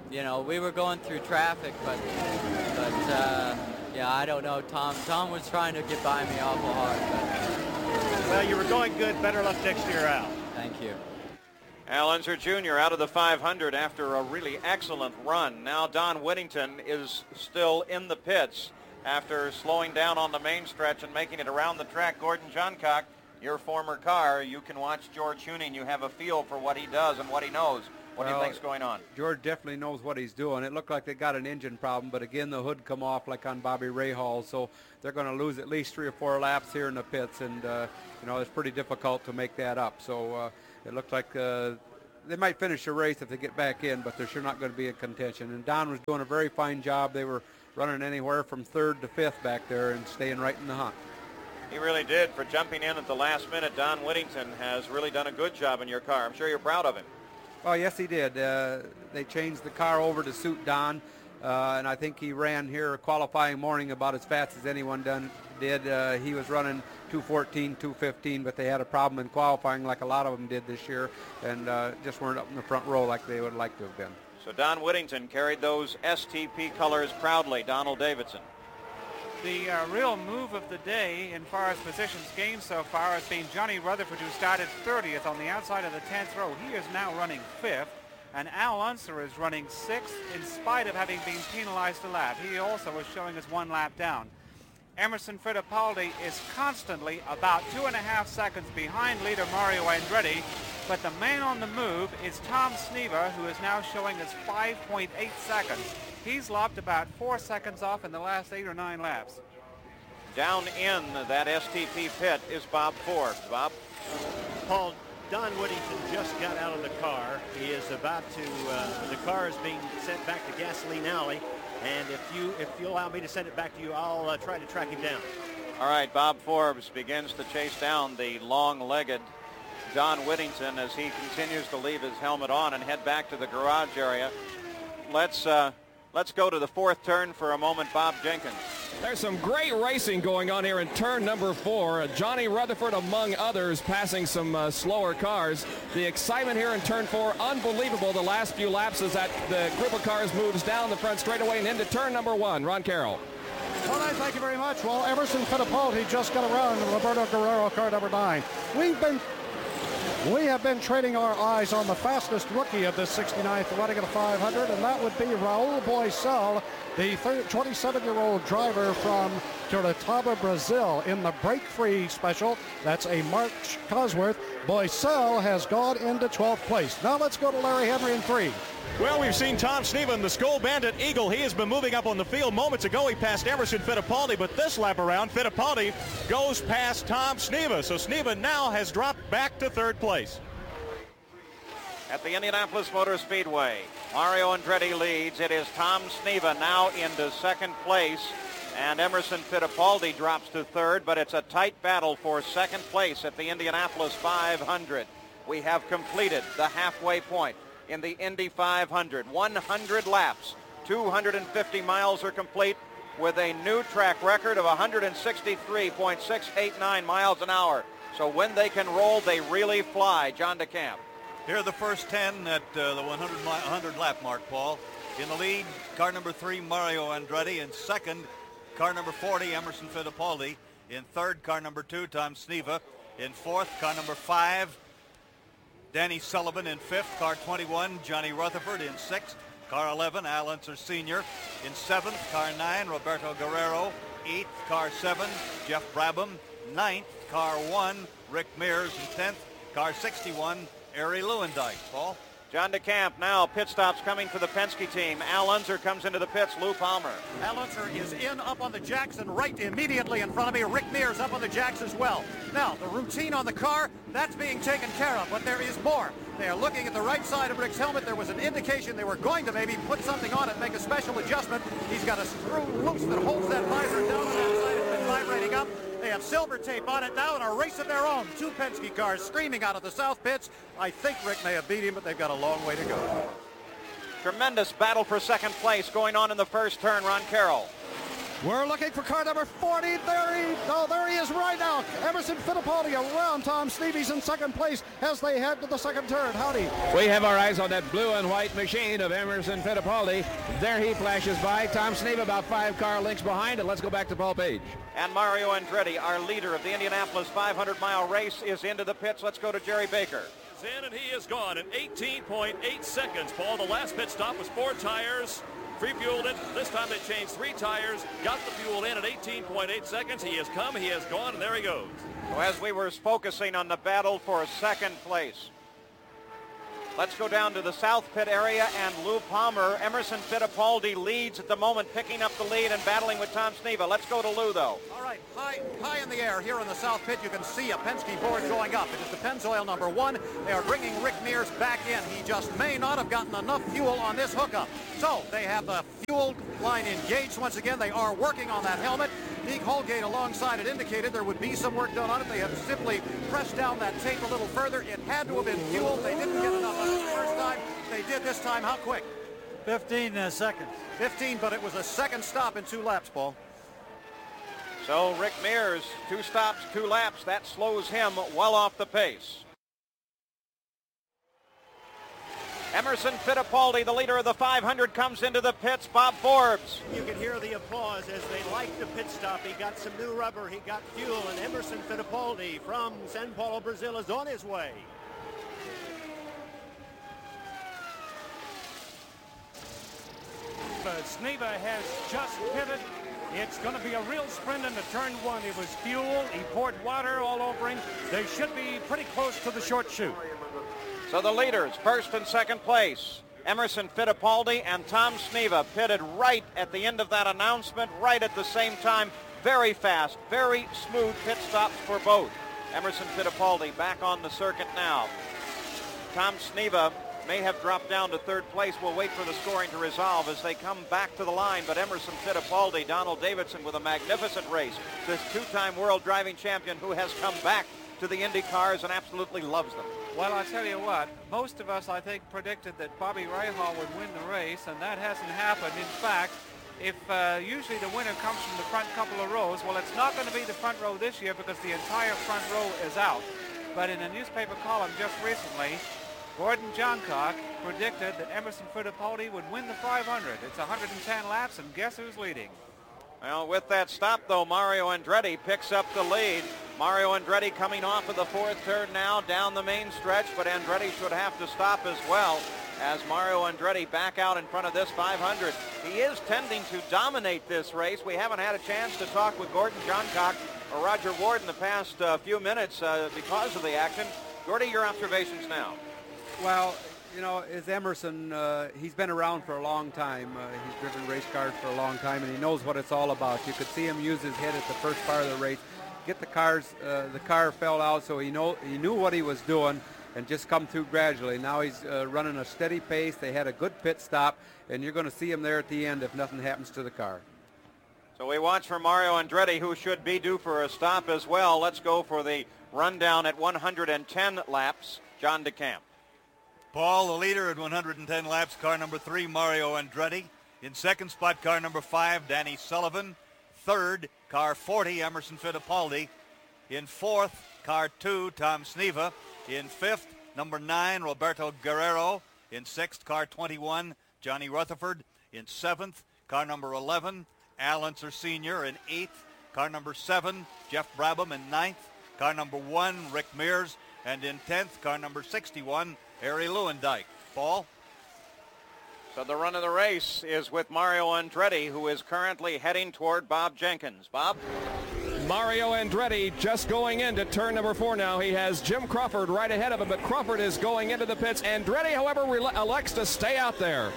you know, we were going through traffic, but, but uh, yeah, I don't know. Tom, Tom was trying to get by me awful hard. But... Well, you were going good. Better luck next year out. Thank you. Al Unser Junior out of the five hundred after a really excellent run. Now Don Whittington is still in the pits after slowing down on the main stretch and making it around the track. Gordon Johncock, your former car, you can watch George Huning. You have a feel for what he does and what he knows. What well, do you think's going on? George definitely knows what he's doing. It looked like they got an engine problem, but again, the hood come off like on Bobby Rahal, so they're going to lose at least three or four laps here in the pits, and uh, you know, it's pretty difficult to make that up. So uh, it looked like uh, they might finish the race if they get back in, but they're sure not going to be in contention. And Don was doing a very fine job. They were running anywhere from third to fifth back there and staying right in the hunt. He really did. For jumping in at the last minute, Don Whittington has really done a good job in your car. I'm sure you're proud of him. Oh, yes, he did. Uh, they changed the car over to suit Don, uh, and I think he ran here qualifying morning about as fast as anyone done did. Uh, he was running two fourteen, two fifteen, but they had a problem in qualifying like a lot of them did this year, and uh, just weren't up in the front row like they would like to have been. So Don Whittington carried those S T P colors proudly. Donald Davidson. The uh, real move of the day in far as positions gained so far has been Johnny Rutherford, who started thirtieth on the outside of the tenth row. He is now running fifth, and Al Unser is running sixth in spite of having been penalized a lap. He also is showing us one lap down. Emerson Fittipaldi is constantly about two and a half seconds behind leader Mario Andretti, but the man on the move is Tom Sneva, who is now showing us five point eight seconds. He's lopped about four seconds off in the last eight or nine laps. Down in that S T P pit is Bob Forbes. Bob? Paul, Don Whittington just got out of the car. He is about to, uh, the car is being sent back to Gasoline Alley. And if you if you allow me to send it back to you, I'll uh, try to track him down. All right, Bob Forbes begins to chase down the long-legged Don Whittington as he continues to leave his helmet on and head back to the garage area. Let's uh, let's go to the fourth turn for a moment. Bob Jenkins. There's some great racing going on here in turn number four. Uh, Johnny Rutherford, among others, passing some uh, slower cars. The excitement here in turn four, unbelievable the last few laps as that the group of cars moves down the front straightaway and into turn number one. Ron Carroll. Well, I thank you very much. Well, Emerson Fittipaldi just got around in Roberto Guerrero car number nine. We've been We have been training our eyes on the fastest rookie of this sixty-ninth running of the five hundred, and that would be Raul Boesel, the twenty-seven-year-old driver from Curitiba, Brazil, in the break-free special. That's a March Cosworth. Boesel has gone into twelfth place. Now let's go to Larry Henry in three. Well, we've seen Tom Sneva in the Skull Bandit Eagle. He has been moving up on the field. Moments ago, he passed Emerson Fittipaldi, but this lap around, Fittipaldi goes past Tom Sneva. So Sneva now has dropped back to third place. At the Indianapolis Motor Speedway, Mario Andretti leads. It is Tom Sneva now into second place, and Emerson Fittipaldi drops to third, but it's a tight battle for second place at the Indianapolis five hundred. We have completed the halfway point in the Indy five hundred. one hundred laps, two hundred fifty miles are complete with a new track record of one sixty-three point six eight nine miles an hour. So when they can roll, they really fly. John DeCamp. Here are the first ten at uh, the one hundred lap mark, Paul. In the lead, car number three, Mario Andretti. In second, car number forty, Emerson Fittipaldi. In third, car number two, Tom Sneva. In fourth, car number five, Danny Sullivan. In fifth, car twenty-one, Johnny Rutherford. In sixth, car eleven, Al Unser Senior In seventh, car nine, Roberto Guerrero. Eighth, car seven, Jeff Brabham. Ninth, car one, Rick Mears. And tenth, car sixty-one, Arie Lewandike. Paul? John DeCamp now. Pit stops coming for the Penske team. Al Unser comes into the pits. Lou Palmer. Al Unser is in up on the jacks and right immediately in front of me. Rick Mears up on the jacks as well. Now, the routine on the car, that's being taken care of, but there is more. They are looking at the right side of Rick's helmet. There was an indication they were going to maybe put something on it, make a special adjustment. He's got a screw loose that holds that visor down on that side. It's been vibrating up. They have silver tape on it now and a race of their own. Two Penske cars screaming out of the south pits. I think Rick may have beat him, but they've got a long way to go. Tremendous battle for second place going on in the first turn. Ron Carroll. We're looking for car number forty. There he, oh, there he is right now. Emerson Fittipaldi around Tom Sneevy's in second place as they head to the second turn. Howdy. We have our eyes on that blue and white machine of Emerson Fittipaldi. There he flashes by. Tom Sneevy about five car lengths behind, and let's go back to Paul Page. And Mario Andretti, our leader of the Indianapolis five hundred mile race, is into the pits. Let's go to Jerry Baker. He's in and he is gone in eighteen point eight seconds, Paul. The last pit stop was four tires. Free fueled it. This time they changed three tires, got the fuel in at eighteen point eight seconds. He has come, he has gone, and there he goes. So as we were focusing on the battle for second place, let's go down to the South Pit area and Lou Palmer. Emerson Fittipaldi leads at the moment, picking up the lead and battling with Tom Sneva. Let's go to Lou, though. All right, high, high in the air here in the South Pit, you can see a Penske board going up. It is the Pennzoil number one. They are bringing Rick Mears back in. He just may not have gotten enough fuel on this hookup. So they have the fuel line engaged once again. They are working on that helmet. Deke Holgate alongside it indicated there would be some work done on it. They have simply pressed down that tape a little further. It had to have been fueled. They didn't get enough on it the first time. They did this time. How quick? fifteen uh, seconds. fifteen, but it was a second stop in two laps, Paul. So Rick Mears, two stops, two laps. That slows him well off the pace. Emerson Fittipaldi, the leader of the five hundred, comes into the pits. Bob Forbes. You can hear the applause as they like the pit stop. He got some new rubber, he got fuel, and Emerson Fittipaldi from Sao Paulo, Brazil is on his way. But Sneva has just pitted. It's going to be a real sprint into turn one. It was fuel. He poured water all over him. They should be pretty close to the short chute. So the leaders, first and second place, Emerson Fittipaldi and Tom Sneva, pitted right at the end of that announcement, right at the same time. Very fast, very smooth pit stops for both. Emerson Fittipaldi back on the circuit now. Tom Sneva may have dropped down to third place. We'll wait for the scoring to resolve as they come back to the line. But Emerson Fittipaldi, Donald Davidson with a magnificent race. This two-time world driving champion who has come back to the Indy cars and absolutely loves them. Well, I tell you what, most of us, I think, predicted that Bobby Rahal would win the race, and that hasn't happened. In fact, if uh, usually the winner comes from the front couple of rows, well, it's not going to be the front row this year because the entire front row is out. But in a newspaper column just recently, Gordon Johncock predicted that Emerson Fittipaldi would win the five hundred. It's one hundred ten laps, and guess who's leading? Well, with that stop, though, Mario Andretti picks up the lead. Mario Andretti coming off of the fourth turn now down the main stretch, but Andretti should have to stop as well as Mario Andretti back out in front of this five hundred. He is tending to dominate this race. We haven't had a chance to talk with Gordon Johncock or Roger Ward in the past uh, few minutes uh, because of the action. Gordy, your observations now. Well, you know, is Emerson, uh, he's been around for a long time. Uh, he's driven race cars for a long time, and he knows what it's all about. You could see him use his head at the first part of the race. Get the cars, uh, the car fell out, so he know he knew what he was doing and just come through gradually. Now he's uh, running a steady pace. They had a good pit stop, and you're going to see him there at the end if nothing happens to the car. So we watch for Mario Andretti, who should be due for a stop as well. Let's go for the rundown at one hundred ten laps. John DeCamp. Paul, the leader at one hundred ten laps, car number three, Mario Andretti. In second spot, car number five, Danny Sullivan. Third, car forty, Emerson Fittipaldi. In fourth, car two, Tom Sneva. In fifth, number nine, Roberto Guerrero. In sixth, car twenty-one, Johnny Rutherford. In seventh, car number eleven, Al Unser Senior. In eighth, car number seven, Jeff Brabham. In ninth, car number one, Rick Mears. And in tenth, car number sixty-one, Harry Lewandike. Paul? So the run of the race is with Mario Andretti, who is currently heading toward Bob Jenkins. Bob? Mario Andretti just going into turn number four now. He has Jim Crawford right ahead of him, but Crawford is going into the pits. Andretti, however, elects to stay out there.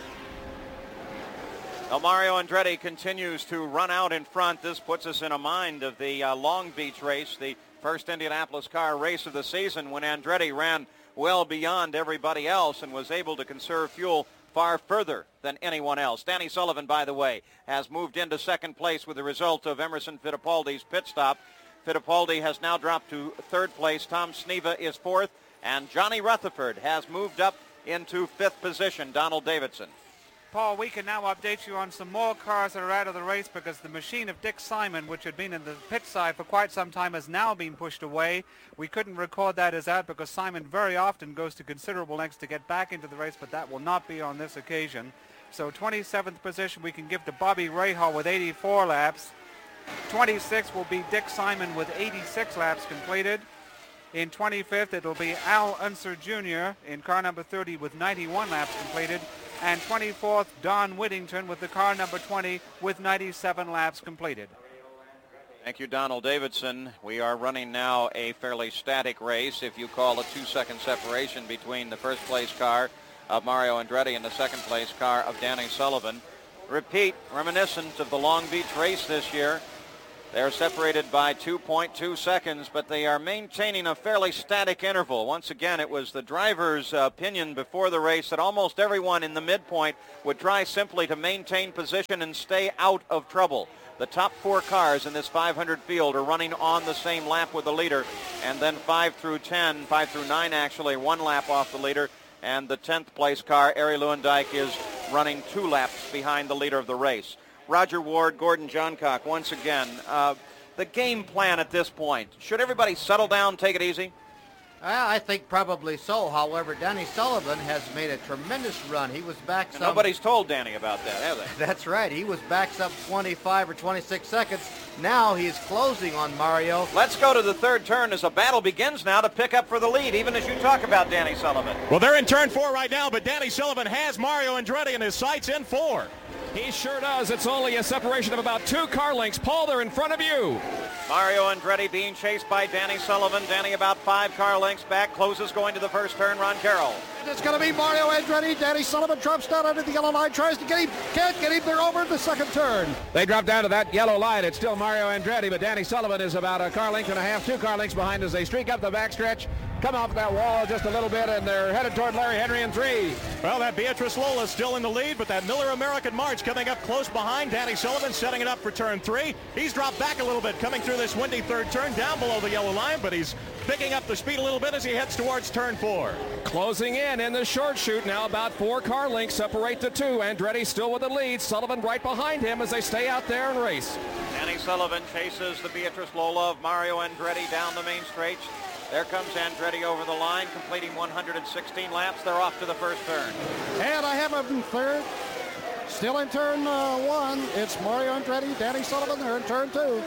Well, Mario Andretti continues to run out in front. This puts us in a mind of the uh, Long Beach race, the first Indianapolis car race of the season, when Andretti ran well beyond everybody else and was able to conserve fuel far further than anyone else. Danny Sullivan, by the way, has moved into second place with the result of Emerson Fittipaldi's pit stop. Fittipaldi has now dropped to third place. Tom Sneva is fourth, and Johnny Rutherford has moved up into fifth position. Donald Davidson. Paul, we can now update you on some more cars that are out of the race because the machine of Dick Simon, which had been in the pit side for quite some time, has now been pushed away. We couldn't record that as out because Simon very often goes to considerable lengths to get back into the race, but that will not be on this occasion. So twenty-seventh position we can give to Bobby Rahal with eighty-four laps. twenty-sixth will be Dick Simon with eighty-six laps completed. In twenty-fifth, it'll be Al Unser Junior in car number thirty with ninety-one laps completed. And twenty-fourth, Don Whittington with the car number twenty with ninety-seven laps completed. Thank you, Donald Davidson. We are running now a fairly static race, if you call a two-second separation between the first-place car of Mario Andretti and the second-place car of Danny Sullivan. Repeat, reminiscent of the Long Beach race this year. They're separated by two point two seconds, but they are maintaining a fairly static interval. Once again, it was the driver's uh, opinion before the race that almost everyone in the midpoint would try simply to maintain position and stay out of trouble. The top four cars in this five hundred field are running on the same lap with the leader, and then five through ten, five through nine actually, one lap off the leader, and the tenth place car, Arie Luyendyk, is running two laps behind the leader of the race. Roger Ward, Gordon Johncock, once again, uh, the game plan at this point. Should everybody settle down, take it easy? Well, I think probably so. However, Danny Sullivan has made a tremendous run. He was back some... Nobody's told Danny about that, have they? That's right. He was back some twenty-five or twenty-six seconds. Now he's closing on Mario. Let's go to the third turn as a battle begins now to pick up for the lead, even as you talk about Danny Sullivan. Well, they're in turn four right now, but Danny Sullivan has Mario Andretti in his sights in four. He sure does. It's only a separation of about two car lengths. Paul, they're in front of you. Mario Andretti being chased by Danny Sullivan. Danny about five car lengths back. Closes going to the first turn. Ron Carroll. It's going to be Mario Andretti. Danny Sullivan drops down under the yellow line. Tries to get him. Can't get him. They're over the second turn. They drop down to that yellow line. It's still Mario Andretti, but Danny Sullivan is about a car length and a half, two car lengths behind as they streak up the backstretch. Come off that wall just a little bit, and they're headed toward Larry Henry in three. Well, that Beatrice Lola is still in the lead, but that Miller American March coming up close behind. Danny Sullivan setting it up for turn three. He's dropped back a little bit coming through this windy third turn down below the yellow line, but he's picking up the speed a little bit as he heads towards turn four. Closing in in the short shoot now, about four car lengths separate the two. Andretti still with the lead. Sullivan right behind him as they stay out there and race. Danny Sullivan chases the Beatrice Lola of Mario Andretti down the main stretch. There comes Andretti over the line, completing one hundred sixteen laps. They're off to the first turn. And I have him in third. Still in turn uh, one. It's Mario Andretti, Danny Sullivan. They're in turn two.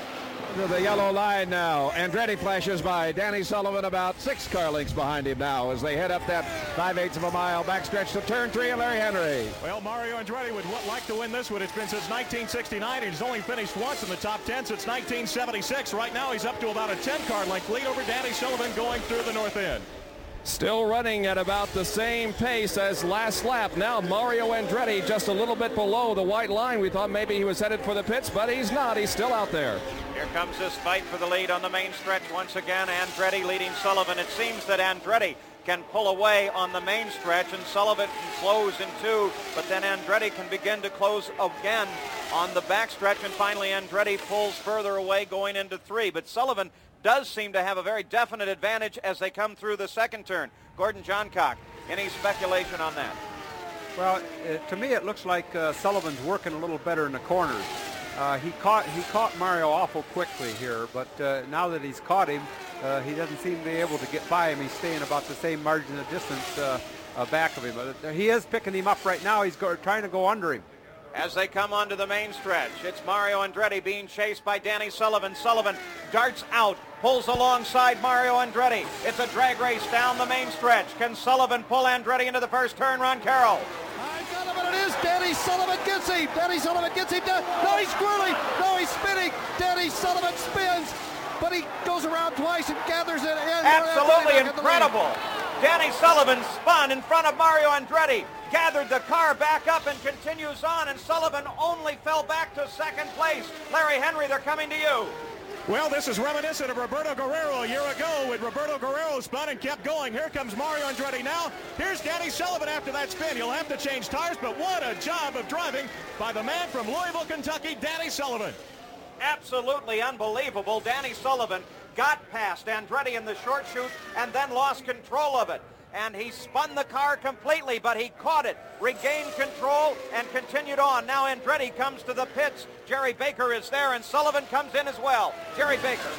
To the yellow line now. Andretti flashes by. Danny Sullivan about six car lengths behind him now as they head up that five-eighths of a mile backstretch to turn three and Larry Henry. Well, Mario Andretti would like to win this one. It's been since nineteen sixty-nine. He's only finished once in the top ten since nineteen seventy-six. Right now he's up to about a ten car length lead over Danny Sullivan going through the north end. Still running at about the same pace as last lap. Now Mario Andretti just a little bit below the white line. We thought maybe he was headed for the pits, but he's not. He's still out there. Here comes this fight for the lead on the main stretch once again. Andretti leading Sullivan. It seems that Andretti can pull away on the main stretch and Sullivan can close in two, but then Andretti can begin to close again on the back stretch, and finally Andretti pulls further away going into three. But Sullivan does seem to have a very definite advantage as they come through the second turn. Gordon Johncock, any speculation on that? Well, uh, to me it looks like uh, Sullivan's working a little better in the corners. Uh, he caught he caught Mario awful quickly here, but uh, now that he's caught him, uh, he doesn't seem to be able to get by him. He's staying about the same margin of distance uh, uh, back of him. But he is picking him up right now. He's go trying to go under him. As they come onto the main stretch, it's Mario Andretti being chased by Danny Sullivan. Sullivan darts out, pulls alongside Mario Andretti. It's a drag race down the main stretch. Can Sullivan pull Andretti into the first turn? Ron Carroll. I got him, and it is Danny Sullivan gets him. Danny Sullivan gets him down. No, he's swirling. No, he's spinning. Danny Sullivan spins, but he goes around twice and gathers it in. Absolutely incredible. Danny Sullivan spun in front of Mario Andretti, gathered the car back up and continues on, and Sullivan only fell back to second place. Larry Henry, they're coming to you. Well, this is reminiscent of Roberto Guerrero a year ago when Roberto Guerrero spun and kept going. Here comes Mario Andretti now. Here's Danny Sullivan after that spin. He'll have to change tires, but what a job of driving by the man from Louisville, Kentucky, Danny Sullivan. Absolutely unbelievable. Danny Sullivan got past Andretti in the short chute and then lost control of it. and he spun the car completely, but he caught it, regained control, and continued on. Now Andretti comes to the pits. Jerry Baker is there, and Sullivan comes in as well. Jerry Baker.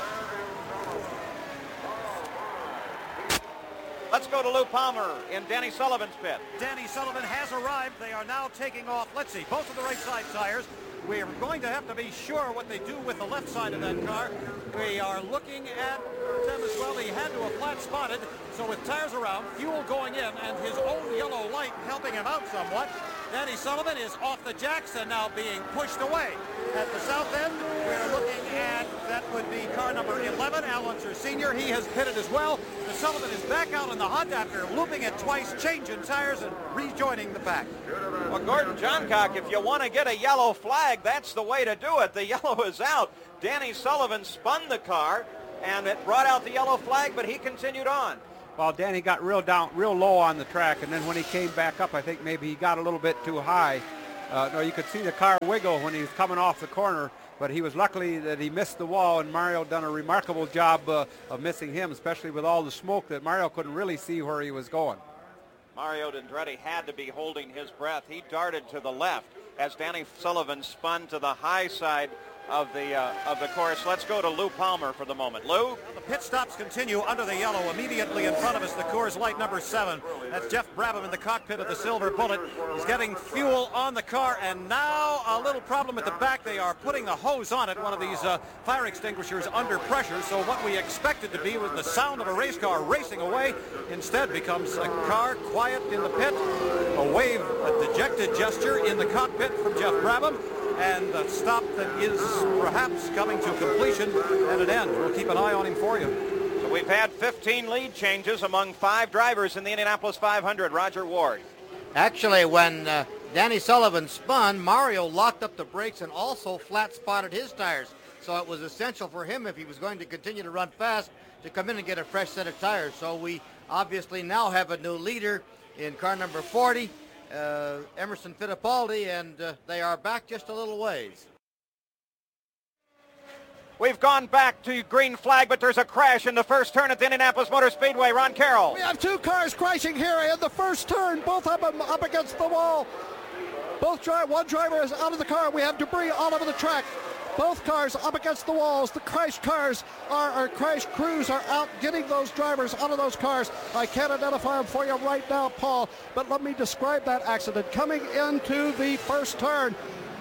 Let's go to Lou Palmer in Danny Sullivan's pit. Danny Sullivan has arrived. They are now taking off. Let's see, both of the right side tires. We are going to have to be sure what they do with the left side of that car. We are looking at them as well. He had to have flat spotted, so with tires around, fuel going in, and his own yellow light helping him out somewhat, Danny Sullivan is off the jacks and now being pushed away. At the south end, we're looking at, that would be car number eleven, Al Unser Senior He has pitted as well. The Sullivan is back out in the hunt after looping it twice, changing tires, and rejoining the pack. Well, Gordon Johncock, if you want to get a yellow flag, that's the way to do it. The yellow is out. Danny Sullivan spun the car, and it brought out the yellow flag, but he continued on. Well, Danny got real down, real low on the track, and then when he came back up, I think maybe he got a little bit too high. Uh, no, you could see the car wiggle when he was coming off the corner, but he was lucky that he missed the wall, and Mario done a remarkable job uh, of missing him, especially with all the smoke that Mario couldn't really see where he was going. Mario Andretti had to be holding his breath. He darted to the left as Danny Sullivan spun to the high side of the uh, of the course. Let's go to Lou Palmer for the moment. Lou? The pit stops continue under the yellow. Immediately in front of us, the Coors Light number seven. That's Jeff Brabham in the cockpit of the Silver Bullet. He's getting fuel on the car, and now a little problem at the back. They are putting the hose on it, one of these uh, fire extinguishers under pressure. So what we expected to be was the sound of a race car racing away instead becomes a car quiet in the pit, a wave, a dejected gesture in the cockpit from Jeff Brabham, and a stop that is perhaps coming to completion and an end. We'll keep an eye on him for you. So we've had fifteen lead changes among five drivers in the Indianapolis five hundred. Roger Ward. Actually, when uh, Danny Sullivan spun, Mario locked up the brakes and also flat spotted his tires. So it was essential for him, if he was going to continue to run fast, to come in and get a fresh set of tires. So we obviously now have a new leader in car number forty. Uh, Emerson Fittipaldi, and uh, they are back just a little ways. We've gone back to green flag, but there's a crash in the first turn at the Indianapolis Motor Speedway. Ron Carroll. We have two cars crashing here in the first turn, both of them up against the wall. Both dri- one driver is out of the car. We have debris all over the track. Both cars up against the walls. The crash cars are, our crash crews are out getting those drivers out of those cars. I can't identify them for you right now, Paul, but let me describe that accident. Coming into the first turn,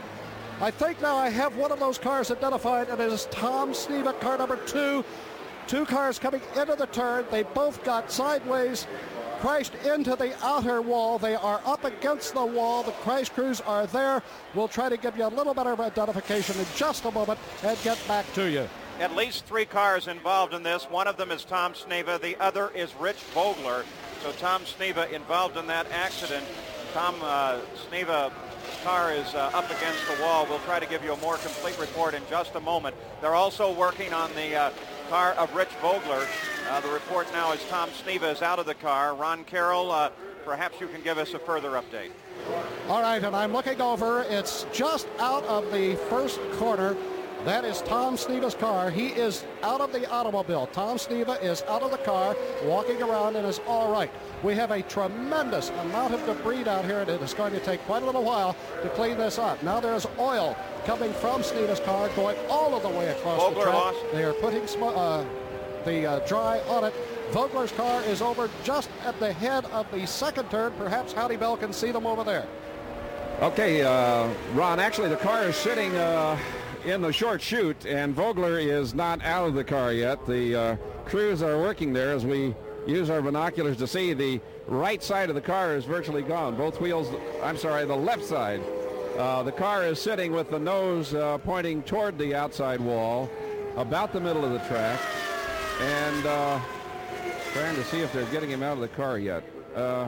I think now I have one of those cars identified, and it is Tom Sneva, car number two. Two cars coming into the turn. They both got sideways, crashed into the outer wall. They are up against the wall. The crash crews are there. We'll try to give you a little better identification in just a moment and get back to you. At least three cars involved in this. One of them is Tom Sneva. The other is Rich Vogler. So Tom Sneva involved in that accident. Tom uh, Sneva's car is uh, up against the wall. We'll try to give you a more complete report in just a moment. They're also working on the uh, car of Rich Vogler. Uh, the report now is Tom Sneva is out of the car. Ron Carroll, uh, perhaps you can give us a further update. All right, and I'm looking over. It's just out of the first corner. That is Tom Sneva's car. He is out of the automobile. Tom Sneva is out of the car, walking around, and is all right. We have a tremendous amount of debris down here, and it is going to take quite a little while to clean this up. Now there is oil coming from Sneva's car, going all of the way across Vogler the track. lost. They are putting sm- uh, the uh, dry on it. Vogler's car is over just at the head of the second turn. Perhaps Howdy Bell can see them over there. Okay, uh, Ron, actually the car is sitting uh, in the short chute, and Vogler is not out of the car yet. The uh, crews are working there as we use our binoculars to see. The right side of the car is virtually gone. Both wheels, I'm sorry, the left side. Uh, the car is sitting with the nose uh, pointing toward the outside wall, about the middle of the track, and uh, trying to see if they're getting him out of the car yet. Uh,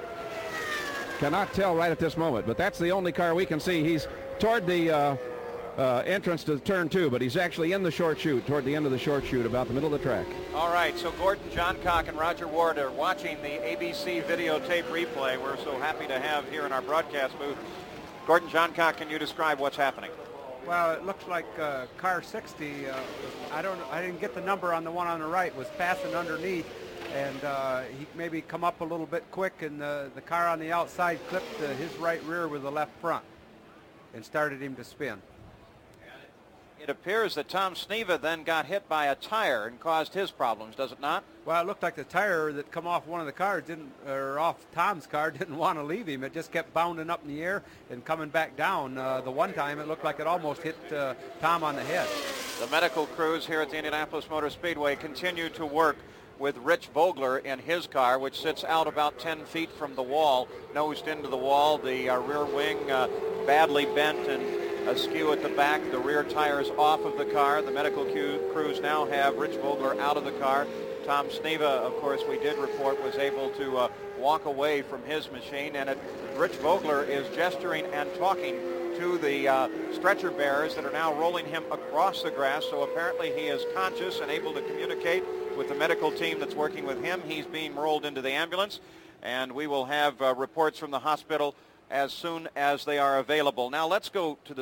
cannot tell right at this moment, but that's the only car we can see. He's toward the uh, uh, entrance to turn two, but he's actually in the short chute, toward the end of the short chute, about the middle of the track. All right, so Gordon Johncock and Roger Ward are watching the A B C videotape replay we're so happy to have here in our broadcast booth. Gordon Johncock, can you describe what's happening? Well, it looks like uh, car sixty. Uh, I don't. I didn't get the number on the one on the right. Was passing underneath, and uh, he maybe come up a little bit quick, and the, the car on the outside clipped uh, his right rear with the left front and started him to spin. It appears that Tom Sneva then got hit by a tire and caused his problems, does it not? Well, it looked like the tire that come off one of the cars didn't, or off Tom's car, didn't want to leave him. It just kept bounding up in the air and coming back down. Uh, the one time it looked like it almost hit uh, Tom on the head. The medical crews here at the Indianapolis Motor Speedway continue to work with Rich Vogler in his car, which sits out about ten feet from the wall, nosed into the wall. The uh, rear wing uh, badly bent and askew at the back. The rear tires off of the car. The medical crews now have Rich Vogler out of the car. Tom Sneva, of course, we did report, was able to uh, walk away from his machine, and it, Rich Vogler is gesturing and talking to the uh, stretcher bearers that are now rolling him across the grass. So apparently he is conscious and able to communicate with the medical team that's working with him. He's being rolled into the ambulance, and we will have uh, reports from the hospital as soon as they are available. Now let's go to the